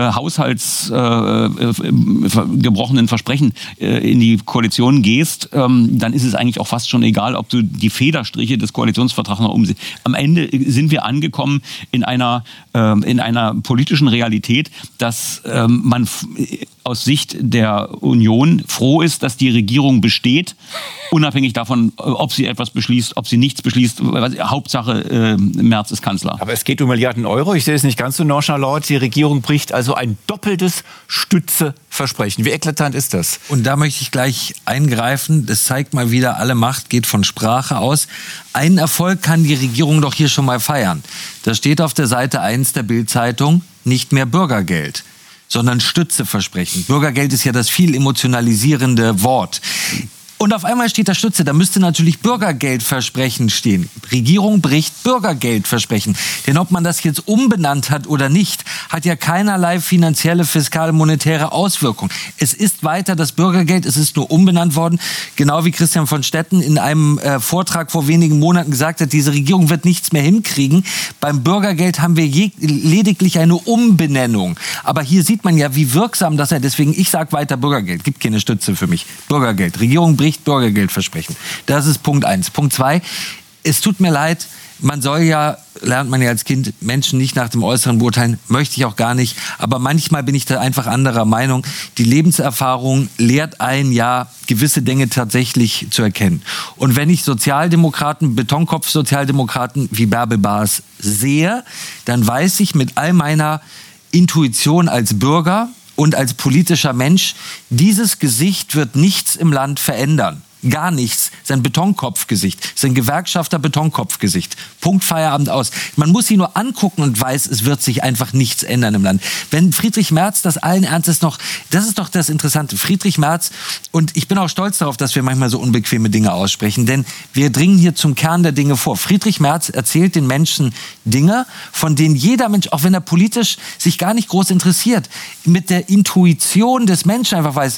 haushaltsgebrochenen Versprechen in die Koalition gehst, dann ist es eigentlich auch fast schon egal, ob du die Federstriche des Koalitionsvertrags noch umsetzt. Am Ende sind wir angekommen in einer politischen Realität, dass man aus Sicht der Union froh ist, dass die Regierung besteht, unabhängig davon, ob sie etwas beschließt, ob sie nichts beschließt. Hauptsache, Merz ist Kanzler. Aber es geht um Milliarden Euro. Ich sehe es nicht ganz so nonchalant. Die Regierung bricht also ein doppeltes Stützeversprechen. Wie eklatant ist das? Und da möchte ich gleich eingreifen. Das zeigt mal wieder, alle Macht geht von Sprache aus. Einen Erfolg kann die Regierung doch hier schon mal feiern. Da steht auf der Seite 1 der Bild-Zeitung, nicht mehr Bürgergeld, sondern Stützeversprechen. Bürgergeld ist ja das viel emotionalisierende Wort. Und auf einmal steht da Stütze, da müsste natürlich Bürgergeldversprechen stehen. Regierung bricht Bürgergeldversprechen. Denn ob man das jetzt umbenannt hat oder nicht, hat ja keinerlei finanzielle, fiskale, monetäre Auswirkung. Es ist weiter das Bürgergeld, es ist nur umbenannt worden. Genau wie Christian von Stetten in einem Vortrag vor wenigen Monaten gesagt hat, diese Regierung wird nichts mehr hinkriegen. Beim Bürgergeld haben wir lediglich eine Umbenennung. Aber hier sieht man ja, wie wirksam das ist. Deswegen, ich sage weiter Bürgergeld. Gibt keine Stütze für mich. Bürgergeld. Regierung bricht Bürgergeldversprechen. Das ist Punkt 1. Punkt 2, es tut mir leid, man soll ja, lernt man ja als Kind, Menschen nicht nach dem Äußeren beurteilen, möchte ich auch gar nicht, aber manchmal bin ich da einfach anderer Meinung. Die Lebenserfahrung lehrt einen ja, gewisse Dinge tatsächlich zu erkennen. Und wenn ich Sozialdemokraten, Betonkopf-Sozialdemokraten wie Bärbel Baas sehe, dann weiß ich mit all meiner Intuition als Bürger und als politischer Mensch, dieses Gesicht wird nichts im Land verändern. Gar nichts. Sein Betonkopfgesicht. Sein Gewerkschafter-Betonkopfgesicht. Punkt, Feierabend aus. Man muss sie nur angucken und weiß, es wird sich einfach nichts ändern im Land. Wenn Friedrich Merz das allen Ernstes noch, das ist doch das Interessante, Friedrich Merz, und ich bin auch stolz darauf, dass wir manchmal so unbequeme Dinge aussprechen, denn wir dringen hier zum Kern der Dinge vor. Friedrich Merz erzählt den Menschen Dinge, von denen jeder Mensch, auch wenn er politisch sich gar nicht groß interessiert, mit der Intuition des Menschen einfach weiß,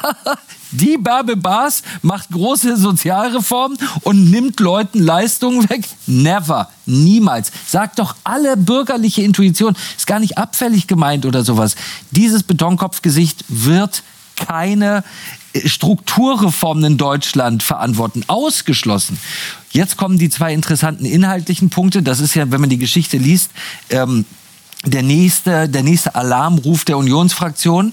die Bärbel Baas macht große Sozialreformen und nimmt Leuten Leistungen weg? Never. Niemals. Sagt doch alle bürgerliche Intuition. Ist gar nicht abfällig gemeint oder sowas. Dieses Betonkopfgesicht wird keine Strukturreformen in Deutschland verantworten. Ausgeschlossen. Jetzt kommen die zwei interessanten inhaltlichen Punkte. Das ist ja, wenn man die Geschichte liest, der nächste Alarmruf der Unionsfraktion.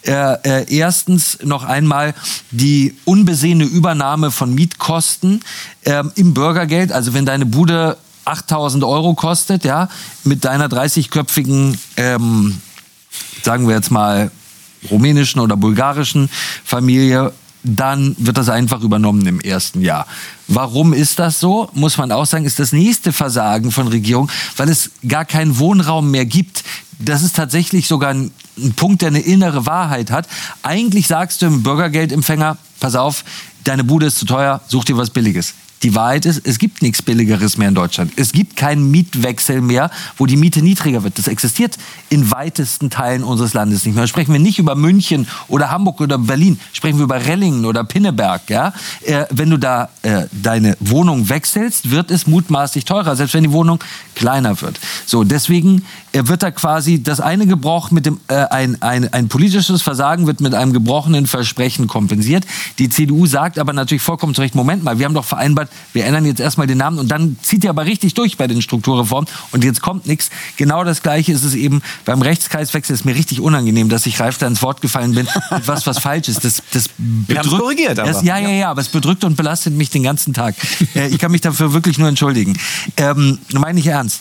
Erstens noch einmal die unbesehene Übernahme von Mietkosten im Bürgergeld. Also wenn deine Bude 8.000 € kostet, ja, mit deiner 30-köpfigen, sagen wir jetzt mal, rumänischen oder bulgarischen Familie, dann wird das einfach übernommen im ersten Jahr. Warum ist das so? Muss man auch sagen, ist das nächste Versagen von Regierung, weil es gar keinen Wohnraum mehr gibt. Das ist tatsächlich sogar ein Punkt, der eine innere Wahrheit hat. Eigentlich sagst du dem Bürgergeldempfänger, pass auf, deine Bude ist zu teuer, such dir was Billiges. Die Wahrheit ist, es gibt nichts Billigeres mehr in Deutschland. Es gibt keinen Mietwechsel mehr, wo die Miete niedriger wird. Das existiert in weitesten Teilen unseres Landes nicht mehr. Sprechen wir nicht über München oder Hamburg oder Berlin, sprechen wir über Rellingen oder Pinneberg. Ja? Wenn du da deine Wohnung wechselst, wird es mutmaßlich teurer, selbst wenn die Wohnung kleiner wird. So, deswegen wird da quasi das eine Gebroch mit dem ein politisches Versagen wird mit einem gebrochenen Versprechen kompensiert. Die CDU sagt aber natürlich vollkommen zu Recht, Moment mal, wir haben doch vereinbart, wir ändern jetzt erstmal den Namen und dann zieht ihr aber richtig durch bei den Strukturreformen und jetzt kommt nichts. Genau das Gleiche ist es eben beim Rechtskreiswechsel. Ist mir richtig unangenehm, dass ich Ralf da ins Wort gefallen bin mit was falsch ist. Das wir haben es korrigiert, aber. Aber es bedrückt und belastet mich den ganzen Tag. Ich kann mich dafür wirklich nur entschuldigen. Meine ich ernst.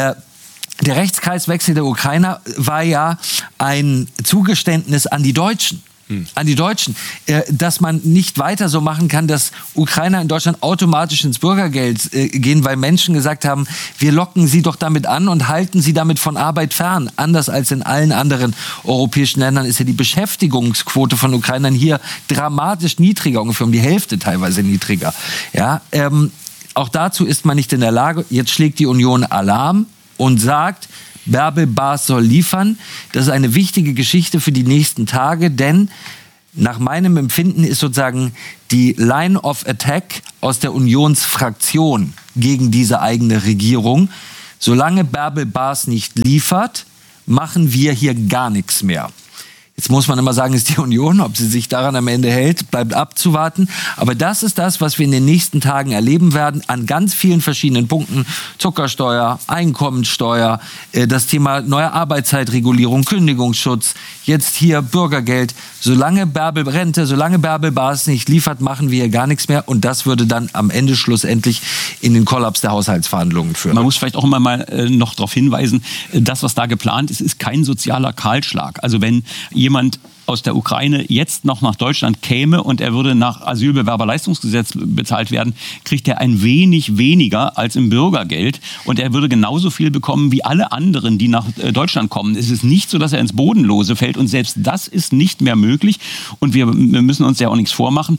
Der Rechtskreiswechsel der Ukrainer war ja ein Zugeständnis an die Deutschen. An die Deutschen, dass man nicht weiter so machen kann, dass Ukrainer in Deutschland automatisch ins Bürgergeld gehen, weil Menschen gesagt haben, wir locken sie doch damit an und halten sie damit von Arbeit fern. Anders als in allen anderen europäischen Ländern ist ja die Beschäftigungsquote von Ukrainern hier dramatisch niedriger, ungefähr um die Hälfte teilweise niedriger. Ja, auch dazu ist man nicht in der Lage. Jetzt schlägt die Union Alarm und sagt, Bärbel Baas soll liefern. Das ist eine wichtige Geschichte für die nächsten Tage, denn nach meinem Empfinden ist sozusagen die Line of Attack aus der Unionsfraktion gegen diese eigene Regierung. Solange Bärbel Baas nicht liefert, machen wir hier gar nichts mehr. Jetzt muss man immer sagen, ist die Union, ob sie sich daran am Ende hält, bleibt abzuwarten. Aber das ist das, was wir in den nächsten Tagen erleben werden, an ganz vielen verschiedenen Punkten. Zuckersteuer, Einkommensteuer, das Thema neue Arbeitszeitregulierung, Kündigungsschutz, jetzt hier Bürgergeld. Solange Bärbel Baas nicht liefert, machen wir hier gar nichts mehr. Und das würde dann am Ende schlussendlich in den Kollaps der Haushaltsverhandlungen führen. Man muss vielleicht auch immer mal noch darauf hinweisen, das, was da geplant ist, ist kein sozialer Kahlschlag. Also wenn jemand aus der Ukraine jetzt noch nach Deutschland käme und er würde nach Asylbewerberleistungsgesetz bezahlt werden, kriegt er ein wenig weniger als im Bürgergeld und er würde genauso viel bekommen wie alle anderen, die nach Deutschland kommen. Es ist nicht so, dass er ins Bodenlose fällt und selbst das ist nicht mehr möglich und wir müssen uns ja auch nichts vormachen.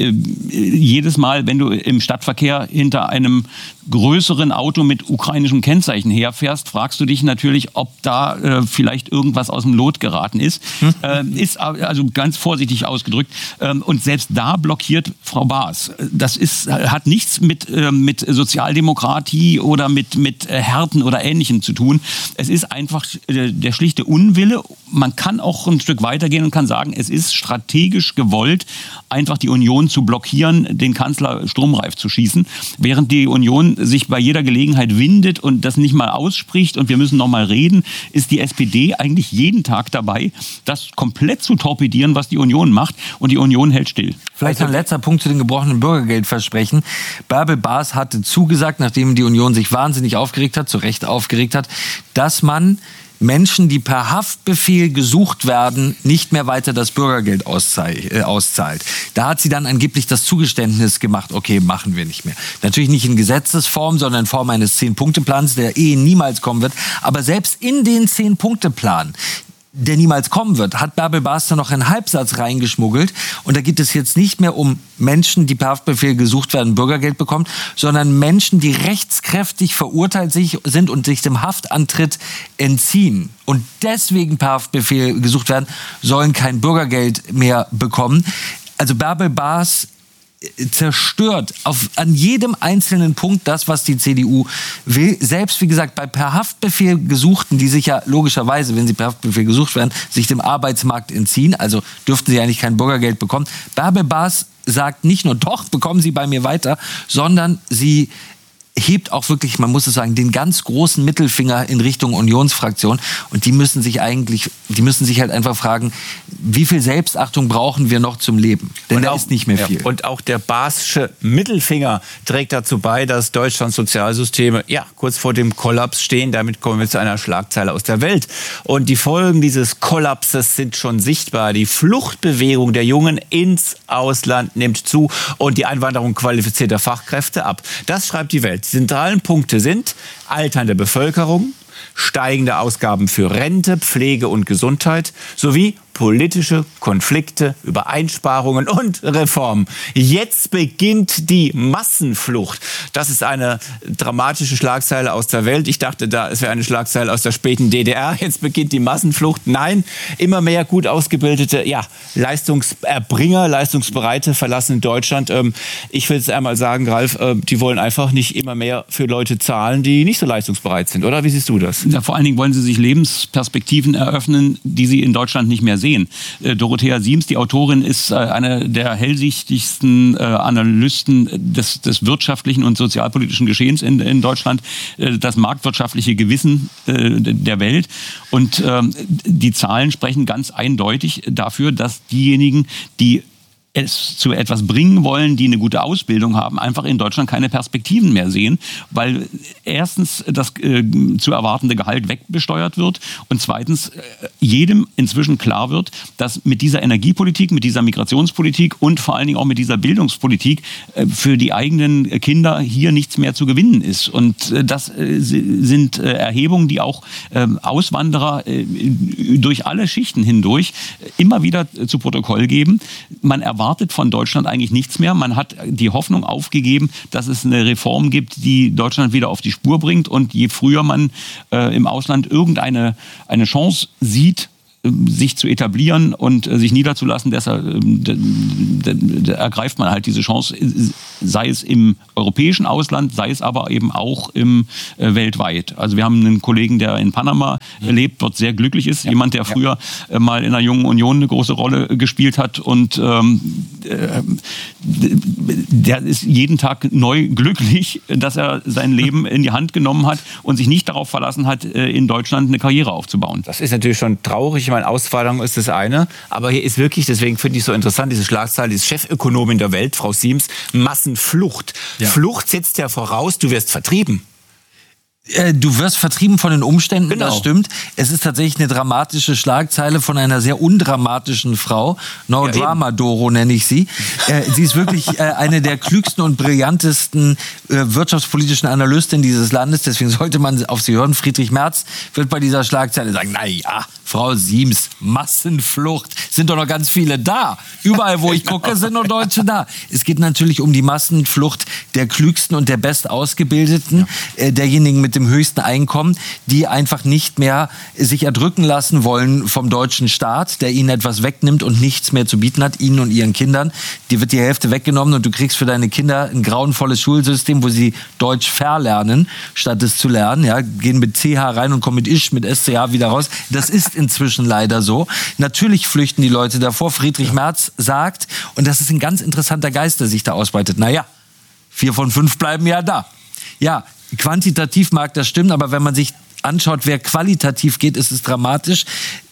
Jedes Mal, wenn du im Stadtverkehr hinter einem größeren Auto mit ukrainischem Kennzeichen herfährst, fragst du dich natürlich, ob da vielleicht irgendwas aus dem Lot geraten ist. Ist also ganz vorsichtig ausgedrückt. Und selbst da blockiert Frau Baas. Das hat nichts mit Sozialdemokratie oder mit Härten oder Ähnlichem zu tun. Es ist einfach der schlichte Unwille. Man kann auch ein Stück weitergehen und kann sagen, es ist strategisch gewollt, einfach die Union zu blockieren, den Kanzler sturmreif zu schießen, während die Union sich bei jeder Gelegenheit windet und das nicht mal ausspricht und wir müssen noch mal reden, ist die SPD eigentlich jeden Tag dabei, das komplett zu torpedieren, was die Union macht, und die Union hält still. Vielleicht ein letzter Punkt zu den gebrochenen Bürgergeldversprechen. Bärbel Baas hatte zugesagt, nachdem die Union sich wahnsinnig aufgeregt hat, zu Recht aufgeregt hat, dass man Menschen, die per Haftbefehl gesucht werden, nicht mehr weiter das Bürgergeld auszahlt. Da hat sie dann angeblich das Zugeständnis gemacht, okay, machen wir nicht mehr. Natürlich nicht in Gesetzesform, sondern in Form eines 10-Punkte-Plans, der niemals kommen wird. Aber selbst in den 10-Punkte-Plan, der niemals kommen wird, hat Bärbel Baas da noch einen Halbsatz reingeschmuggelt. Und da geht es jetzt nicht mehr um Menschen, die per Haftbefehl gesucht werden, Bürgergeld bekommen, sondern Menschen, die rechtskräftig verurteilt sind und sich dem Haftantritt entziehen und deswegen per Haftbefehl gesucht werden, sollen kein Bürgergeld mehr bekommen. Also Bärbel Baas zerstört an jedem einzelnen Punkt das, was die CDU will. Selbst, wie gesagt, bei per Haftbefehl Gesuchten, die sich ja logischerweise, wenn sie per Haftbefehl gesucht werden, sich dem Arbeitsmarkt entziehen, also dürften sie eigentlich kein Bürgergeld bekommen. Bärbel Baas sagt nicht nur, doch, bekommen Sie bei mir weiter, sondern sie hebt auch wirklich, man muss es sagen, den ganz großen Mittelfinger in Richtung Unionsfraktion. Und die müssen sich halt einfach fragen, wie viel Selbstachtung brauchen wir noch zum Leben? Denn da ist nicht mehr viel. Und auch der Baas'sche Mittelfinger trägt dazu bei, dass Deutschlands Sozialsysteme kurz vor dem Kollaps stehen. Damit kommen wir zu einer Schlagzeile aus der Welt. Und die Folgen dieses Kollapses sind schon sichtbar. Die Fluchtbewegung der Jungen ins Ausland nimmt zu und die Einwanderung qualifizierter Fachkräfte ab. Das schreibt die Welt. Die zentralen Punkte sind alternde Bevölkerung, steigende Ausgaben für Rente, Pflege und Gesundheit sowie politische Konflikte, über Einsparungen und Reformen. Jetzt beginnt die Massenflucht. Das ist eine dramatische Schlagzeile aus der Welt. Ich dachte, es wäre eine Schlagzeile aus der späten DDR. Jetzt beginnt die Massenflucht. Nein, immer mehr gut ausgebildete Leistungserbringer, Leistungsbereite verlassen Deutschland. Ich will es einmal sagen, Ralf, die wollen einfach nicht immer mehr für Leute zahlen, die nicht so leistungsbereit sind, oder? Wie siehst du das? Ja, vor allen Dingen wollen sie sich Lebensperspektiven eröffnen, die sie in Deutschland nicht mehr sehen. Dorothea Siems, die Autorin, ist eine der hellsichtigsten Analysten des wirtschaftlichen und sozialpolitischen Geschehens in Deutschland, das marktwirtschaftliche Gewissen der Welt. Und die Zahlen sprechen ganz eindeutig dafür, dass diejenigen, die es zu etwas bringen wollen, die eine gute Ausbildung haben, einfach in Deutschland keine Perspektiven mehr sehen, weil erstens das zu erwartende Gehalt wegbesteuert wird und zweitens jedem inzwischen klar wird, dass mit dieser Energiepolitik, mit dieser Migrationspolitik und vor allen Dingen auch mit dieser Bildungspolitik für die eigenen Kinder hier nichts mehr zu gewinnen ist. Und das sind Erhebungen, die auch Auswanderer durch alle Schichten hindurch immer wieder zu Protokoll geben. Man erwartet von Deutschland eigentlich nichts mehr. Man hat die Hoffnung aufgegeben, dass es eine Reform gibt, die Deutschland wieder auf die Spur bringt. Und je früher man im Ausland irgendeine Chance sieht, sich zu etablieren und sich niederzulassen, deshalb ergreift man halt diese Chance, sei es im europäischen Ausland, sei es aber eben auch weltweit. Also wir haben einen Kollegen, der in Panama lebt, dort sehr glücklich ist, jemand, der früher mal in der Jungen Union eine große Rolle gespielt hat und der ist jeden Tag neu glücklich, dass er sein Leben in die Hand genommen hat und sich nicht darauf verlassen hat, in Deutschland eine Karriere aufzubauen. Das ist natürlich schon traurig. Ich meine, Auswanderung ist das eine, aber hier ist wirklich, deswegen finde ich es so interessant, diese Schlagzeile, die Chefökonomin der Welt, Frau Siems, Massenflucht. Ja. Flucht setzt ja voraus, du wirst vertrieben. Du wirst vertrieben von den Umständen, genau. Das stimmt. Es ist tatsächlich eine dramatische Schlagzeile von einer sehr undramatischen Frau. No Drama Doro nenne ich sie. Sie ist wirklich eine der klügsten und brillantesten wirtschaftspolitischen Analystinnen dieses Landes. Deswegen sollte man auf sie hören. Friedrich Merz wird bei dieser Schlagzeile sagen, naja, Frau Siems, Massenflucht, sind doch noch ganz viele da. Überall, wo ich gucke, sind noch Deutsche da. Es geht natürlich um die Massenflucht der klügsten und der bestausgebildeten, derjenigen mit dem höchsten Einkommen, die einfach nicht mehr sich erdrücken lassen wollen vom deutschen Staat, der ihnen etwas wegnimmt und nichts mehr zu bieten hat, ihnen und ihren Kindern. Dir wird die Hälfte weggenommen und du kriegst für deine Kinder ein grauenvolles Schulsystem, wo sie Deutsch verlernen, statt es zu lernen. Ja, gehen mit CH rein und kommen mit ISCH, mit SCH wieder raus. Das ist inzwischen leider so. Natürlich flüchten die Leute davor. Friedrich Merz sagt, und das ist ein ganz interessanter Geist, der sich da ausbreitet, 4 von 5 bleiben ja da. Ja, quantitativ mag das stimmen, aber wenn man sich anschaut, wer qualitativ geht, ist es dramatisch.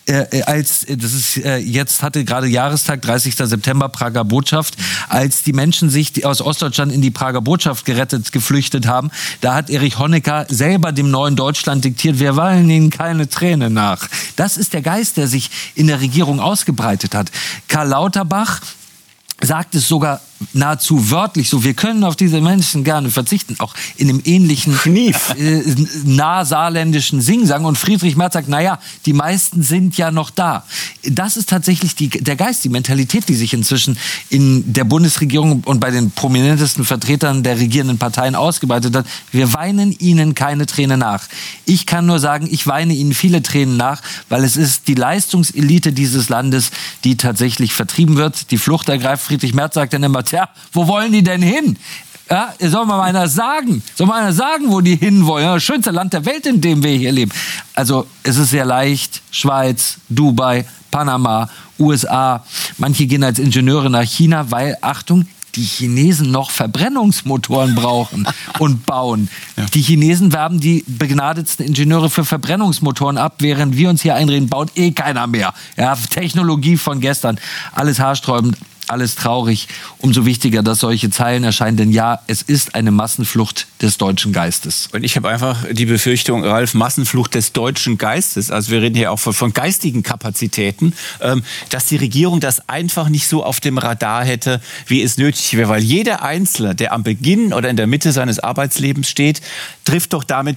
Jetzt hatte gerade Jahrestag, 30. September, Prager Botschaft, als die Menschen sich aus Ostdeutschland in die Prager Botschaft geflüchtet haben, da hat Erich Honecker selber dem neuen Deutschland diktiert, wir wollen ihnen keine Träne nach. Das ist der Geist, der sich in der Regierung ausgebreitet hat. Karl Lauterbach sagt es sogar nahezu wörtlich so, wir können auf diese Menschen gerne verzichten, auch in einem ähnlichen nahsaarländischen Singsang. Und Friedrich Merz sagt, die meisten sind ja noch da. Das ist tatsächlich der Geist, die Mentalität, die sich inzwischen in der Bundesregierung und bei den prominentesten Vertretern der regierenden Parteien ausgebreitet hat. Wir weinen ihnen keine Träne nach. Ich kann nur sagen, ich weine ihnen viele Tränen nach, weil es ist die Leistungselite dieses Landes, die tatsächlich vertrieben wird, die Flucht ergreift. Friedrich Merz sagt dann immer, wo wollen die denn hin? Ja, soll mal einer sagen, wo die hinwollen? Ja, das schönste Land der Welt, in dem wir hier leben. Also es ist sehr leicht, Schweiz, Dubai, Panama, USA. Manche gehen als Ingenieure nach China, weil, Achtung, die Chinesen noch Verbrennungsmotoren brauchen und bauen. Ja. Die Chinesen werben die begnadetsten Ingenieure für Verbrennungsmotoren ab, während wir uns hier einreden, baut keiner mehr. Ja, Technologie von gestern, alles haarsträubend. Alles traurig, umso wichtiger, dass solche Zeilen erscheinen, denn es ist eine Massenflucht des deutschen Geistes. Und ich habe einfach die Befürchtung, Ralf, Massenflucht des deutschen Geistes, also wir reden hier auch von geistigen Kapazitäten, dass die Regierung das einfach nicht so auf dem Radar hätte, wie es nötig wäre, weil jeder Einzelne, der am Beginn oder in der Mitte seines Arbeitslebens steht, trifft doch damit die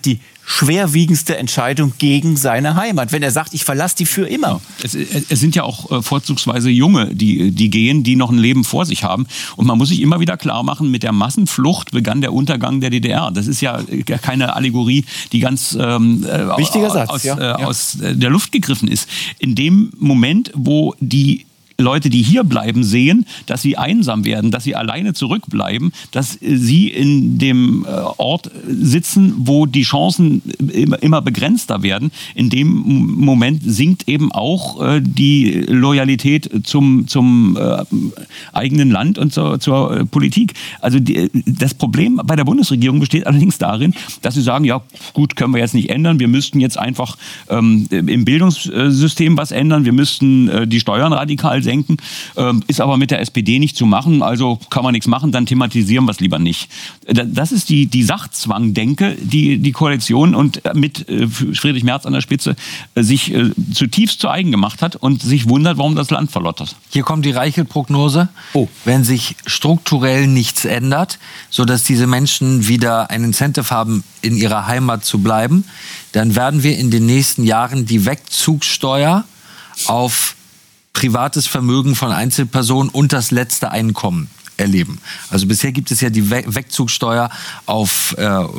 schwerwiegendste Entscheidung gegen seine Heimat, wenn er sagt, ich verlasse die für immer. Es sind ja auch vorzugsweise Junge, die gehen, die noch ein Leben vor sich haben. Und man muss sich immer wieder klar machen, mit der Massenflucht begann der Untergang der DDR. Das ist ja keine Allegorie, die ganz wichtiger Satz, aus der Luft gegriffen ist. In dem Moment, wo die Leute, die hier bleiben, sehen, dass sie einsam werden, dass sie alleine zurückbleiben, dass sie in dem Ort sitzen, wo die Chancen immer begrenzter werden. In dem Moment sinkt eben auch die Loyalität zum eigenen Land und zur Politik. Also das Problem bei der Bundesregierung besteht allerdings darin, dass sie sagen, ja gut, können wir jetzt nicht ändern, wir müssten jetzt einfach im Bildungssystem was ändern, wir müssten die Steuern radikal senken, ist aber mit der SPD nicht zu machen, also kann man nichts machen, dann thematisieren wir es lieber nicht. Das ist die Sachzwang-Denke, die Koalition und mit Friedrich Merz an der Spitze sich zutiefst zu eigen gemacht hat und sich wundert, warum das Land verlottert. Hier kommt die Reichelt-Prognose. Wenn sich strukturell nichts ändert, sodass diese Menschen wieder ein Incentive haben, in ihrer Heimat zu bleiben, dann werden wir in den nächsten Jahren die Wegzugssteuer auf privates Vermögen von Einzelpersonen und das letzte Einkommen erleben. Also bisher gibt es ja die Wegzugssteuer auf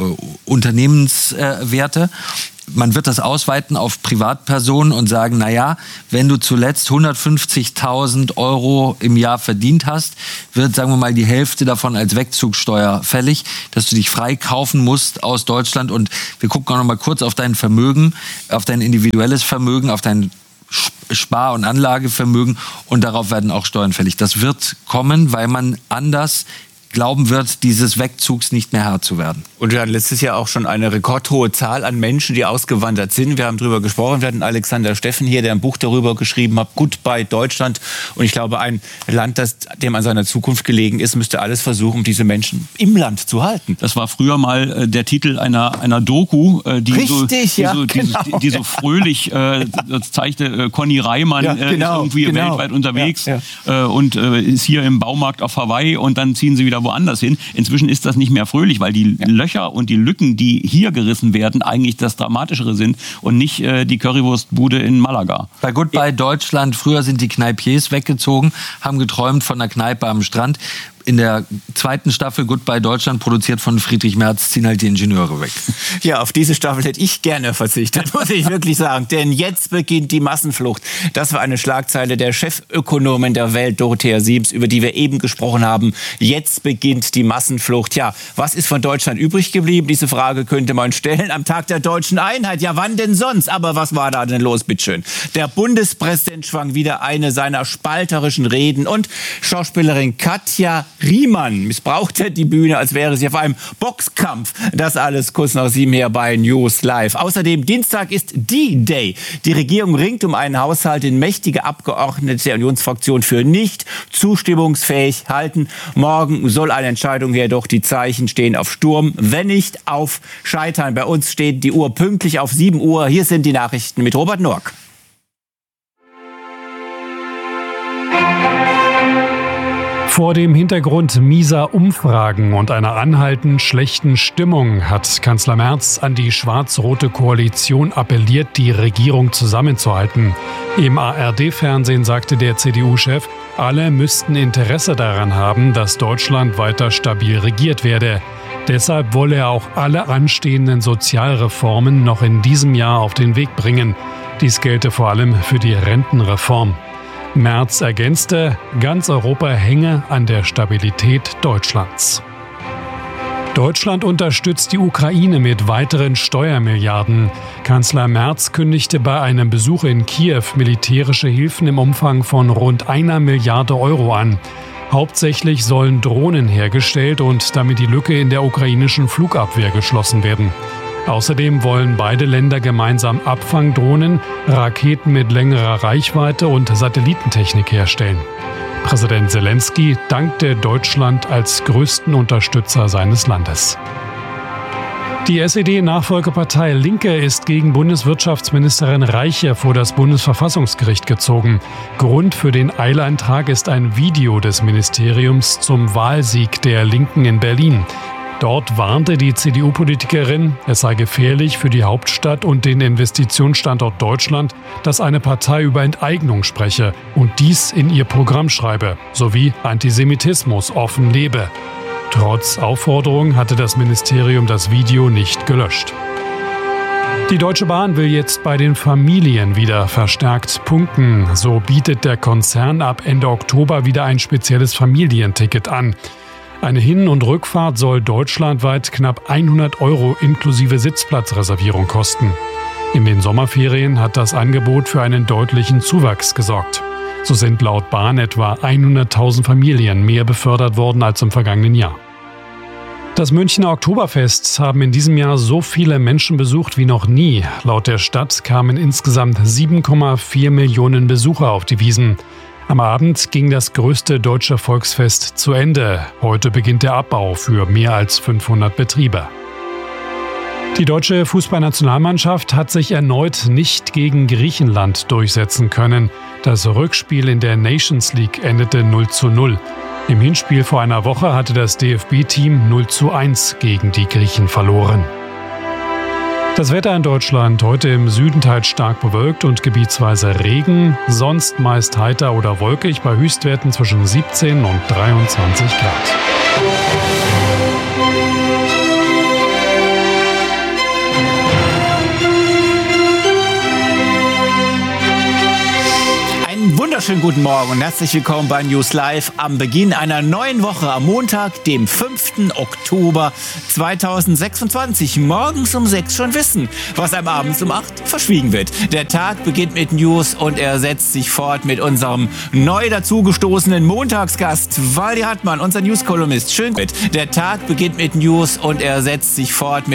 Unternehmenswerte. Man wird das ausweiten auf Privatpersonen und sagen, naja, wenn du zuletzt 150.000 Euro im Jahr verdient hast, wird, sagen wir mal, die Hälfte davon als Wegzugssteuer fällig, dass du dich frei kaufen musst aus Deutschland. Und wir gucken auch noch mal kurz auf dein Vermögen, auf dein individuelles Vermögen, auf dein Spar- und Anlagevermögen und darauf werden auch Steuern fällig. Das wird kommen, weil man anders glauben wird, dieses Wegzugs nicht mehr Herr zu werden. Und wir hatten letztes Jahr auch schon eine rekordhohe Zahl an Menschen, die ausgewandert sind. Wir haben darüber gesprochen. Wir hatten Alexander Steffen hier, der ein Buch darüber geschrieben hat, Goodbye Deutschland. Und ich glaube, ein Land, dem an seiner Zukunft gelegen ist, müsste alles versuchen, um diese Menschen im Land zu halten. Das war früher mal der Titel einer Doku, die so fröhlich zeigte, Conny Reimann ist irgendwie weltweit unterwegs und ist hier im Baumarkt auf Hawaii und dann ziehen sie wieder woanders hin. Inzwischen ist das nicht mehr fröhlich, weil die Löcher und die Lücken, die hier gerissen werden, eigentlich das Dramatischere sind und nicht die Currywurstbude in Malaga. Bei Goodbye Deutschland, früher sind die Kneipiers weggezogen, haben geträumt von einer Kneipe am Strand. In der zweiten Staffel Goodbye Deutschland, produziert von Friedrich Merz, ziehen halt die Ingenieure weg. Ja, auf diese Staffel hätte ich gerne verzichtet, muss ich wirklich sagen. Denn jetzt beginnt die Massenflucht. Das war eine Schlagzeile der Chefökonomin der Welt, Dorothea Siems, über die wir eben gesprochen haben. Jetzt beginnt die Massenflucht. Ja, was ist von Deutschland übrig geblieben? Diese Frage könnte man stellen am Tag der deutschen Einheit. Ja, wann denn sonst? Aber was war da denn los, bitteschön? Der Bundespräsident schwang wieder eine seiner spalterischen Reden und Schauspielerin Katja Riemann missbrauchte die Bühne, als wäre sie auf einem Boxkampf. Das alles kurz nach 7 hier bei News Live. Außerdem, Dienstag ist D-Day. Die Regierung ringt um einen Haushalt, den mächtige Abgeordnete der Unionsfraktion für nicht zustimmungsfähig halten. Morgen soll eine Entscheidung her, doch die Zeichen stehen auf Sturm, wenn nicht auf Scheitern. Bei uns steht die Uhr pünktlich auf 7 Uhr. Hier sind die Nachrichten mit Robert Norck. Vor dem Hintergrund mieser Umfragen und einer anhaltend schlechten Stimmung hat Kanzler Merz an die schwarz-rote Koalition appelliert, die Regierung zusammenzuhalten. Im ARD-Fernsehen sagte der CDU-Chef, alle müssten Interesse daran haben, dass Deutschland weiter stabil regiert werde. Deshalb wolle er auch alle anstehenden Sozialreformen noch in diesem Jahr auf den Weg bringen. Dies gelte vor allem für die Rentenreform. Merz ergänzte, ganz Europa hänge an der Stabilität Deutschlands. Deutschland unterstützt die Ukraine mit weiteren Steuermilliarden. Kanzler Merz kündigte bei einem Besuch in Kiew militärische Hilfen im Umfang von rund 1 Milliarde Euro an. Hauptsächlich sollen Drohnen hergestellt und damit die Lücke in der ukrainischen Flugabwehr geschlossen werden. Außerdem wollen beide Länder gemeinsam Abfangdrohnen, Raketen mit längerer Reichweite und Satellitentechnik herstellen. Präsident Zelensky dankte Deutschland als größten Unterstützer seines Landes. Die SED-Nachfolgepartei Linke ist gegen Bundeswirtschaftsministerin Reiche vor das Bundesverfassungsgericht gezogen. Grund für den Eilantrag ist ein Video des Ministeriums zum Wahlsieg der Linken in Berlin. Dort warnte die CDU-Politikerin, es sei gefährlich für die Hauptstadt und den Investitionsstandort Deutschland, dass eine Partei über Enteignung spreche und dies in ihr Programm schreibe, sowie Antisemitismus offen lebe. Trotz Aufforderung hatte das Ministerium das Video nicht gelöscht. Die Deutsche Bahn will jetzt bei den Familien wieder verstärkt punkten. So bietet der Konzern ab Ende Oktober wieder ein spezielles Familienticket an. Eine Hin- und Rückfahrt soll deutschlandweit knapp 100 € inklusive Sitzplatzreservierung kosten. In den Sommerferien hat das Angebot für einen deutlichen Zuwachs gesorgt. So sind laut Bahn etwa 100.000 Familien mehr befördert worden als im vergangenen Jahr. Das Münchner Oktoberfest haben in diesem Jahr so viele Menschen besucht wie noch nie. Laut der Stadt kamen insgesamt 7,4 Millionen Besucher auf die Wiesn. Am Abend ging das größte deutsche Volksfest zu Ende. Heute beginnt der Abbau für mehr als 500 Betriebe. Die deutsche Fußballnationalmannschaft hat sich erneut nicht gegen Griechenland durchsetzen können. Das Rückspiel in der Nations League endete 0:0. Im Hinspiel vor einer Woche hatte das DFB-Team 0:1 gegen die Griechen verloren. Das Wetter in Deutschland: heute im Süden teils stark bewölkt und gebietsweise Regen, sonst meist heiter oder wolkig bei Höchstwerten zwischen 17 und 23 Grad. Wunderschönen guten Morgen und herzlich willkommen bei News Live am Beginn einer neuen Woche am Montag, dem 5. Oktober 2026. Morgens um 6 schon wissen, was einem abends um 8 verschwiegen wird. Der Tag beginnt mit News und er setzt sich fort mit unserem neu dazugestoßenen Montagsgast, Waldi Hartmann, unser News-Kolumnist. Schön. Der Tag beginnt mit News und er setzt sich fort mit